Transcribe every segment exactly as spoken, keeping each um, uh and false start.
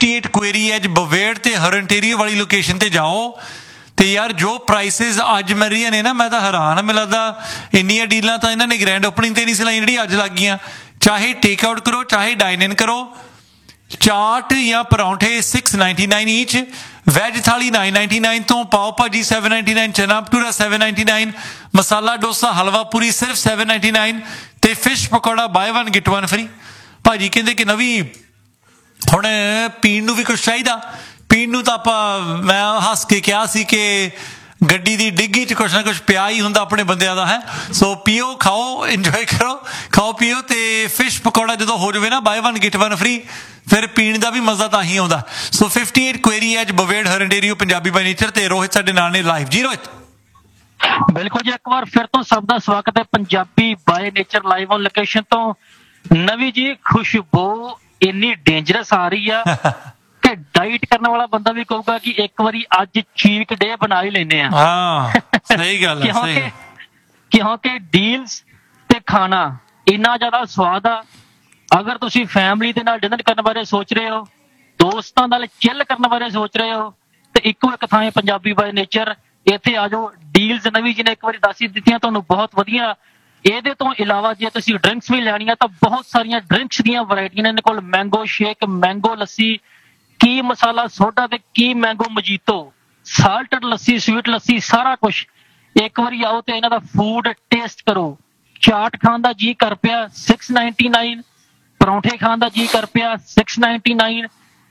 अठावन query as ਬਵੇੜ ਤੇ ਹਰਨਟੇਰੀਓ ਵਾਲੀ ਲੋਕੇਸ਼ਨ ਤੇ ਜਾਓ ਤੇ ਯਾਰ ਜੋ ਪ੍ਰਾਈਸਿਸ ਅੱਜ ਮਿਲ ਰਹੀਆਂ ਨੇ ਨਾ ਮੈਂ ਤਾਂ ਹੈਰਾਨ ਹਾਂ। ਮੈਨੂੰ ਲੱਗਦਾ ਇੰਨੀਆਂ ਡੀਲਾਂ ਤਾਂ ਇਹਨਾਂ ਨੇ ਗ੍ਰੈਂਡ ਓਪਨਿੰਗ ਤੇ ਨਹੀਂ ਸੀ ਲਾਈ ਜਿਹੜੀ ਅੱਜ ਲੱਗ ਗਈਆਂ। ਚਾਹੇ ਟੇਕ ਆਊਟ ਕਰੋ ਚਾਹੇ ਡਾਈਨ ਇਨ ਕਰੋ, ਚਾਟ ਜਾਂ ਪਰੌਂਠੇ ਸਿਕਸ ਨਾਈਨਟੀ ਨਾਈਨ ਈਚ, ਵੈਜ ਥਾਲੀ ਨਾइन नाइन्टी नाइन ਤੋਂ, ਪਾਓ ਭਾਜੀ ਸੈਵਨ ਨਾਈਨਟੀ ਨਾਈਨ, ਚਨਾ bhatura seven ninety nine, masala dosa ਹਲਵਾ ਪੂਰੀ ਸਿਰਫ ਸੈਵਨ ਨਾਈਨਟੀ ਨਾਈਨ ਤੇ fish pakora bye one get one free. ਭਾਜੀ ਕਹਿੰਦੇ ਕਿ ਨਵੀਂ ਹੁਣ ਪੀਣ ਨੂੰ ਵੀ ਕੁਛ ਚਾਹੀਦਾ। ਪੀਣ ਨੂੰ ਤਾਂ ਆਪਾਂ ਮੈਂ ਹੱਸ ਕੇ ਕਿਹਾ ਸੀ ਕਿ ਗੱਡੀ ਦੀ ਡਿੱਗੀ 'ਚ ਕੁਛ ਨਾ ਕੁਛ ਪਿਆ ਹੀ ਹੁੰਦਾ ਆਪਣੇ ਬੰਦਿਆਂ ਦਾ ਹੈ। ਸੋ ਪੀਓ ਖਾਓ ਇੰਜੋਏ ਕਰੋ, ਖਾਓ ਪੀਓ ਤੇ ਫਿਸ਼ ਪਕੌੜਾ ਜਦੋਂ ਹੋ ਜਾਵੇ ਨਾ bye one get one free ਫਿਰ ਪੀਣ ਦਾ ਵੀ ਮਜ਼ਾ ਤਾਂ ਹੀ ਆਉਂਦਾ। ਸੋ अट्ठावन query as ਬਵੇੜ ਹਰਨਟੇਰੀਓ Punjabi by nature ਤੇ ਰੋਹਿਤ ਸਾਡੇ ਨਾਲ ਨੇ ਲਾਈਵ। ਜੀ ਰੋਹਿਤ। ਬਿਲਕੁਲ ਜੀ, ਇੱਕ ਵਾਰ ਫਿਰ ਤੋਂ ਸਭ ਦਾ ਸਵਾਗਤ ਹੈ Punjabi by nature live on location ਤੋਂ। ਨਵੀਂ ਜੀ ਖੁਸ਼ਬੂ ਇੰਨੀ ਡੇਂਜਰਸ ਆ ਰਹੀ ਆ ਕਿ ਡਾਈਟ ਕਰਨ ਵਾਲਾ ਬੰਦਾ ਵੀ ਕਹੂਗਾ ਕਿ ਇੱਕ ਵਾਰੀ ਅੱਜ ਚੀਟ ਡੇ ਬਣਾ ਹੀ ਲੈਨੇ ਆ। ਹਾਂ ਸਹੀ ਗੱਲ ਹੈ, ਸਹੀ। ਕਿਉਂਕਿ ਡੀਲਸ ਤੇ ਖਾਣਾ ਇੰਨਾ ਜ਼ਿਆਦਾ ਸਵਾਦ ਆ। ਅਗਰ ਤੁਸੀਂ ਫੈਮਿਲੀ ਦੇ ਨਾਲ ਡਿਨਰ ਕਰਨ ਬਾਰੇ ਸੋਚ ਰਹੇ ਹੋ, ਦੋਸਤਾਂ ਨਾਲ ਚਿੱਲ ਕਰਨ ਬਾਰੇ ਸੋਚ ਰਹੇ ਹੋ, ਤੇ ਇੱਕੋ ਇੱਕ ਥਾਂ ਹੈ ਪੰਜਾਬੀ ਬਾਏ ਨੇਚਰ। ਇੱਥੇ ਆ ਜਾਓ। ਡੀਲਸ ਨਵੀਂ ਜੀ ਨੇ ਇੱਕ ਵਾਰੀ ਦੱਸ ਹੀ ਦਿੱਤੀਆਂ ਤੁਹਾਨੂੰ, ਬਹੁਤ ਵਧੀਆ। ਇਹਦੇ ਤੋਂ ਇਲਾਵਾ ਜੇ ਤੁਸੀਂ ਡਰਿੰਕਸ ਵੀ ਲੈਣੀਆਂ ਤਾਂ ਬਹੁਤ ਸਾਰੀਆਂ ਡਰਿੰਕਸ ਦੀਆਂ ਵੈਰਾਈਟੀਆਂ ਨੇ ਇਹਨਾਂ ਕੋਲ। ਮੈਂਗੋ ਸ਼ੇਕ, ਮੈਂਗੋ ਲੱਸੀ, ਕੀ ਮਸਾਲਾ ਸੋਡਾ ਤੇ ਕੀ ਮੈਂਗੋ ਮਜੀਤੋ, ਸਾਲਟਡ ਲੱਸੀ, ਸਵੀਟ ਲੱਸੀ, ਸਾਰਾ ਕੁਛ। ਇੱਕ ਵਾਰੀ ਆਓ ਤੇ ਇਹਨਾਂ ਦਾ ਫੂਡ ਟੇਸਟ ਕਰੋ। ਚਾਟ ਖਾਣ ਦਾ ਜੀ ਕਰ ਪਿਆ ਸਿਕਸ ਨਾਈਨਟੀ ਨਾਈਨ, ਪਰੌਂਠੇ ਖਾਣ ਦਾ ਜੀ ਕਰ ਪਿਆ ਸਿਕਸ ਨਾਈਨਟੀ ਨਾਈਨ,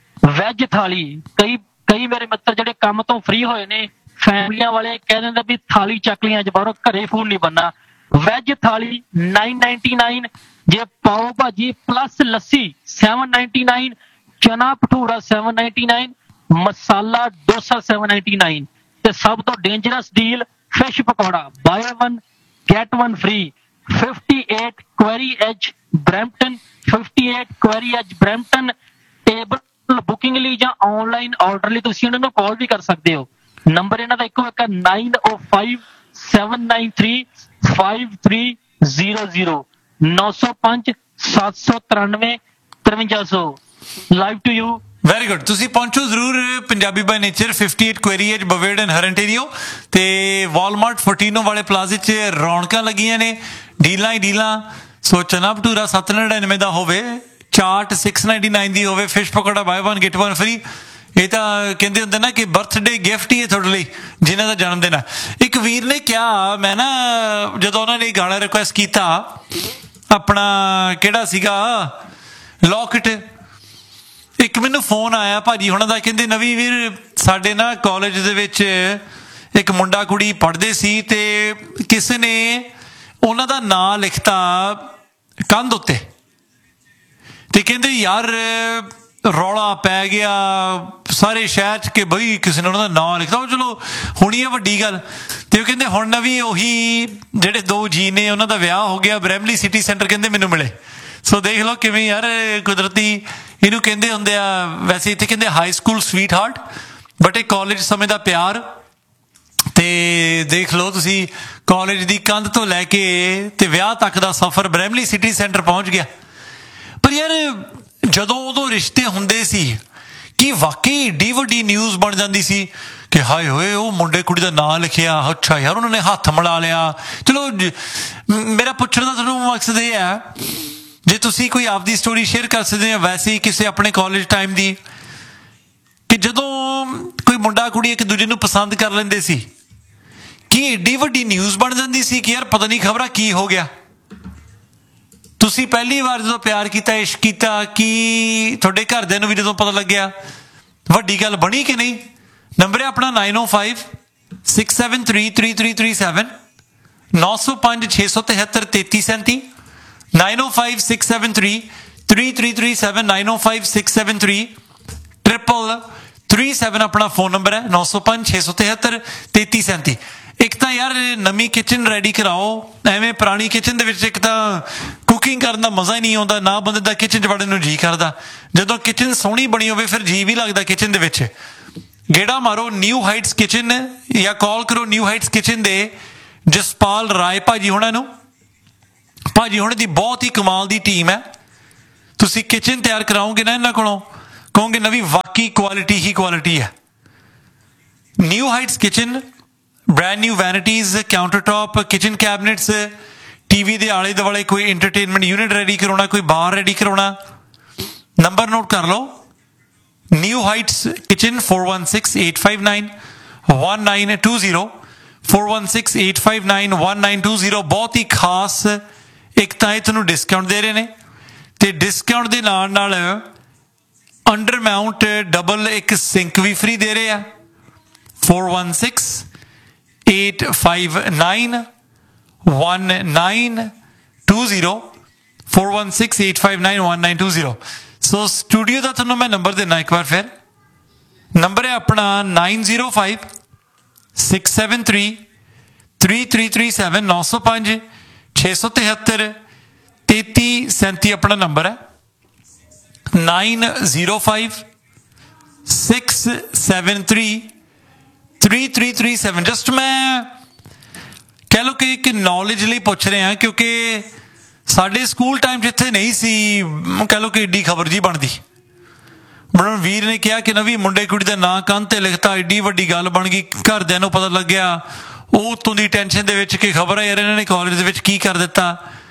ਵੈਜ ਥਾਲੀ। ਕਈ ਕਈ ਮੇਰੇ ਮਿੱਤਰ ਜਿਹੜੇ ਕੰਮ ਤੋਂ ਫ੍ਰੀ ਹੋਏ ਨੇ, ਫੈਮਲੀਆਂ ਵਾਲੇ ਕਹਿ ਦਿੰਦੇ ਵੀ ਥਾਲੀ ਚੱਕ ਲਈ ਅੱਜ ਬਾਹਰੋਂ, ਘਰੇ ਫੂਡ ਨਹੀਂ ਬਣਨਾ। ਵੈਜ ਥਾਲੀ ਨਾइन नाइन्टी नाइन, ਜੇ ਪਾਓ ਭਾਜੀ ਪਲੱਸ ਲੱਸੀ ਸੈਵਨ ਨਾਈਨਟੀ ਨਾਈਨ, ਚਨਾ bhatura seven ninety nine, masala dosa seven ninety nine ਤੇ ਸਭ ਤੋਂ dangerous deal fish pakora bye one get one free. अट्ठावन ਕੁਏਰੀ ਐਜ ਬਰੈਂਪਟਨ, अट्ठावन query as Brampton. Table booking ਲਈ ਜਾਂ ਆਨਲਾਈਨ ਆਰਡਰ ਲਈ ਤੁਸੀਂ ਇਹਨਾਂ ਨੂੰ ਕਾਲ ਵੀ ਕਰ ਸਕਦੇ ਹੋ। ਨੰਬਰ ਇਹਨਾਂ ਦਾ ਇੱਕੋ ਇੱਕ ਹੈ नाइन ओ five seven nine three five three zero zero, नौ सौ पांच सात सौ तिरानवे तिरवंजा सौ। Live to you. Very good. ਤੁਸੀਂ ਪਹੁੰਚੋ ਜ਼ਰੂਰ ਪੰਜਾਬੀ ਬਾਈ ਨੇਚਰ अट्ठावन ਕੁਏਰੀ ਐਜ ਬਵੇੜ ਐਂਡ ਹਰਨਟੇਰੀਓ ਤੇ ਵਾਲਮਾਰਟ ਫੋਰਟੀਨੋ ਵਾਲੇ ਪਲਾਜ਼ੇ 'ਚ ਰੌਣਕਾਂ ਲੱਗੀਆਂ ਨੇ, ਡੀਲਾਂ ਹੀ ਡੀਲਾਂ। ਸੋ ਚਨਾ ਭਟੂਰਾ ਸੱਤ ਨੜਿਨਵੇਂ ਦਾ ਹੋਵੇ, ਚਾਟ ਸਿਕਸ ਨਾਈਨਟੀ ਨਾਈਨ ਦੀ ਹੋਵੇ, fish pakora bye one get one free. ਇਹ ਤਾਂ ਕਹਿੰਦੇ ਹੁੰਦੇ ਨਾ ਕਿ ਬਰਥਡੇ ਗਿਫਟ ਹੀ ਹੈ ਤੁਹਾਡੇ ਲਈ ਜਿਨ੍ਹਾਂ ਦਾ ਜਨਮ ਦਿਨ ਹੈ। ਇੱਕ ਵੀਰ ਨੇ ਕਿਹਾ, ਮੈਂ ਨਾ ਜਦੋਂ ਉਹਨਾਂ ਨੇ ਗਾਣਾ ਰਿਕੁਐਸਟ ਕੀਤਾ ਆਪਣਾ ਕਿਹੜਾ ਸੀਗਾ ਲੌਕਟ, ਇੱਕ ਮੈਨੂੰ ਫੋਨ ਆਇਆ ਭਾਜੀ ਹੁਣਾਂ ਦਾ, ਕਹਿੰਦੇ ਨਵੀਂ ਵੀਰ ਸਾਡੇ ਨਾ ਕਾਲਜ ਦੇ ਵਿੱਚ ਇੱਕ ਮੁੰਡਾ ਕੁੜੀ ਪੜ੍ਹਦੇ ਸੀ ਤੇ ਕਿਸੇ ਨੇ ਉਹਨਾਂ ਦਾ ਨਾਂ ਲਿਖਤਾ ਕੰਧ ਉੱਤੇ ਤੇ ਕਹਿੰਦੇ ਯਾਰ ਰੌਲਾ ਪੈ ਗਿਆ ਸਾਰੇ ਸ਼ਹਿਰ 'ਚ ਕਿ ਬਈ ਕਿਸੇ ਨੇ ਉਹਨਾਂ ਦਾ ਨਾਂ ਲਿਖਤਾ। ਉਹ ਚਲੋ ਹੋਣੀ ਆ ਵੱਡੀ ਗੱਲ। ਤੇ ਉਹ ਕਹਿੰਦੇ ਹੁਣ ਨਵੀਂ ਉਹੀ ਜਿਹੜੇ ਦੋ ਜੀ ਨੇ ਉਹਨਾਂ ਦਾ ਵਿਆਹ ਹੋ ਗਿਆ, ਬਰੈਮਲੀ ਸਿਟੀ ਸੈਂਟਰ ਕਹਿੰਦੇ ਮੈਨੂੰ ਮਿਲੇ। ਸੋ ਦੇਖ ਲਓ ਕਿਵੇਂ ਯਾਰ ਕੁਦਰਤੀ ਇਹਨੂੰ ਕਹਿੰਦੇ ਹੁੰਦੇ ਆ। ਵੈਸੇ ਇੱਥੇ ਕਹਿੰਦੇ high school sweet heart, but ਇਹ ਕਾਲਜ ਸਮੇਂ ਦਾ ਪਿਆਰ। ਤੇ ਦੇਖ ਲਓ ਤੁਸੀਂ ਕਾਲਜ ਦੀ ਕੰਧ ਤੋਂ ਲੈ ਕੇ ਤੇ ਵਿਆਹ ਤੱਕ ਦਾ ਸਫ਼ਰ ਬਰੈਮਲੀ ਸਿਟੀ ਸੈਂਟਰ ਪਹੁੰਚ ਗਿਆ। ਪਰ ਯਾਰ ਜਦੋਂ ਉਦੋਂ ਰਿਸ਼ਤੇ ਹੁੰਦੇ ਸੀ ਕਿ ਵਾਕਈ ਏਡੀ ਵੱਡੀ ਨਿਊਜ਼ ਬਣ ਜਾਂਦੀ ਸੀ ਕਿ ਹਾਏ ਹੋਏ ਉਹ ਮੁੰਡੇ ਕੁੜੀ ਦਾ ਨਾਂ ਲਿਖਿਆ, ਅੱਛਾ ਯਾਰ ਉਹਨਾਂ ਨੇ ਹੱਥ ਮਿਲਾ ਲਿਆ। ਚਲੋ ਮੇਰਾ ਪੁੱਛਣ ਦਾ ਤੁਹਾਨੂੰ ਮਕਸਦ ਇਹ ਹੈ ਜੇ ਤੁਸੀਂ ਕੋਈ ਆਪਦੀ ਸਟੋਰੀ ਸ਼ੇਅਰ ਕਰ ਸਕਦੇ ਹੋ ਵੈਸੇ ਹੀ ਕਿਸੇ ਆਪਣੇ ਕਾਲਜ ਟਾਈਮ ਦੀ, ਕਿ ਜਦੋਂ ਕੋਈ ਮੁੰਡਾ ਕੁੜੀ ਇੱਕ ਦੂਜੇ ਨੂੰ ਪਸੰਦ ਕਰ ਲੈਂਦੇ ਸੀ ਕਿ ਏਡੀ ਵੱਡੀ ਨਿਊਜ਼ ਬਣ ਜਾਂਦੀ ਸੀ ਕਿ ਯਾਰ ਪਤਾ ਨਹੀਂ ਖਬਰਾਂ ਕੀ ਹੋ ਗਿਆ। ਤੁਸੀਂ ਪਹਿਲੀ ਵਾਰ ਜਦੋਂ ਪਿਆਰ ਕੀਤਾ, ਇਸ਼ਕ ਕੀਤਾ, ਕੀ ਤੁਹਾਡੇ ਘਰਦਿਆਂ ਨੂੰ ਵੀ ਜਦੋਂ ਪਤਾ ਲੱਗਿਆ ਵੱਡੀ ਗੱਲ ਬਣੀ ਕਿ ਨਹੀਂ? ਨੰਬਰ ਹੈ ਆਪਣਾ नाइन ओ five six seven three three three three seven, नौ सौ पाँच छे सौ तिहत्तर तैंतीस सैंती, नाइन ओ five six seven three three three three seven, nine ओ five six seven three triple three seven अपना फोन नंबर है, नौ सौ पाँच छे सौ तिहत्तर तैंतीस सैंती। ਇੱਕ ਤਾਂ ਯਾਰ ਨਵੀਂ ਕਿਚਨ ਰੈਡੀ ਕਰਾਓ, ਐਵੇਂ ਪੁਰਾਣੀ ਕਿਚਨ ਦੇ ਵਿੱਚ ਇੱਕ ਤਾਂ ਕੁਕਿੰਗ ਕਰਨ ਦਾ ਮਜ਼ਾ ਹੀ ਨਹੀਂ ਆਉਂਦਾ, ਨਾ ਬੰਦੇ ਦਾ ਕਿਚਨ 'ਚ ਵੜਨ ਨੂੰ ਜੀਅ ਕਰਦਾ। ਜਦੋਂ ਕਿਚਨ ਸੋਹਣੀ ਬਣੀ ਹੋਵੇ ਫਿਰ ਜੀਅ ਵੀ ਲੱਗਦਾ ਕਿਚਨ ਦੇ ਵਿੱਚ। ਗੇੜਾ ਮਾਰੋ ਨਿਊ ਹਾਈਟਸ ਕਿਚਨ ਜਾਂ ਕਾਲ ਕਰੋ ਨਿਊ ਹਾਈਟਸ ਕਿਚਨ ਦੇ ਜਸਪਾਲ ਰਾਏ ਭਾਜੀ ਹੋਣਾ ਨੂੰ। ਭਾਜੀ ਹੋਣੇ ਦੀ ਬਹੁਤ ਹੀ ਕਮਾਲ ਦੀ ਟੀਮ ਹੈ। ਤੁਸੀਂ ਕਿਚਨ ਤਿਆਰ ਕਰਾਓਗੇ ਨਾ ਇਹਨਾਂ ਕੋਲੋਂ, ਕਹੋਗੇ ਨਵੀਂ ਬਾਕੀ ਕੁਆਲਿਟੀ ਹੀ ਕੁਆਲਿਟੀ ਹੈ। New heights kitchen, brand new ਵੈਨਿਟੀਜ਼, counter top, kitchen ਕੈਬਨਿਟਸ, TV ਦੇ ਆਲੇ ਦੁਆਲੇ ਕੋਈ ਇੰਟਰਟੇਨਮੈਂਟ ਯੂਨਿਟ ਰੈਡੀ ਕਰਾਉਣਾ, ਕੋਈ ਬਾਰ ਰੈਡੀ ਕਰਾਉਣਾ, ਨੰਬਰ ਨੋਟ ਕਰ ਲਓ। New heights kitchen four one six eight five nine one nine two zero four one six eight five nine one nine two zero। ਬਹੁਤ ਹੀ ਖਾਸ ਇੱਕ ਤਾਂ ਇਹ ਤੁਹਾਨੂੰ ਡਿਸਕਾਊਂਟ ਦੇ ਰਹੇ ਨੇ ਤੇ ਡਿਸਕਾਊਂਟ ਦੇ ਨਾਲ ਨਾਲ ਅੰਡਰ ਮਾਊਂਟ ਡਬਲ ਇੱਕ ਸਿੰਕ ਵੀ ਫ੍ਰੀ ਦੇ ਰਹੇ ਆ। four one six eight five nine one nine two zero four one six eight five nine one nine two zero। ਸੋ ਸਟੂਡੀਓ ਦਾ ਤੁਹਾਨੂੰ ਮੈਂ ਨੰਬਰ ਦੇਣਾ ਇੱਕ ਵਾਰ ਫਿਰ। ਨੰਬਰ ਹੈ ਆਪਣਾ nine zero five six seven three three three three seven ਨੌ ਸੌ ਪੰਜ ਛੇ ਸੌ ਤਿਹੱਤਰ ਤੇਤੀ ਸੈਂਤੀ ਆਪਣਾ ਨੰਬਰ ਹੈ। nine zero five six seven three three three three seven। Just ਮੈਂ ਕਹਿ ਲਓ ਕਿ ਇੱਕ ਨੌਲੇਜ ਲਈ ਪੁੱਛ ਰਿਹਾ ਕਿਉਂਕਿ ਸਾਡੇ ਸਕੂਲ ਟਾਈਮ ਜਿੱਥੇ ਨਹੀਂ ਸੀ ਕਹਿ ਲਓ ਕਿ ਏਡੀ ਖਬਰ ਜੀ ਬਣਦੀ। ਬਣ ਵੀਰ ਨੇ ਕਿਹਾ ਕਿ ਨਵੀਂ ਮੁੰਡੇ ਕੁੜੀ ਦਾ ਨਾਂ ਕੰਧ ਤੇ ਲਿਖਤਾ, ਏਡੀ ਵੱਡੀ ਗੱਲ ਬਣ ਗਈ। ਘਰਦਿਆਂ ਨੂੰ ਪਤਾ ਲੱਗਿਆ, ਉਹ ਉੱਤੋਂ ਦੀ ਟੈਨਸ਼ਨ ਦੇ ਵਿੱਚ ਕਿ ਖਬਰ ਹੈ ਯਾਰ ਇਹਨਾਂ ਨੇ ਕਾਲਜ ਦੇ ਵਿੱਚ ਕੀ ਕਰ ਦਿੱਤਾ।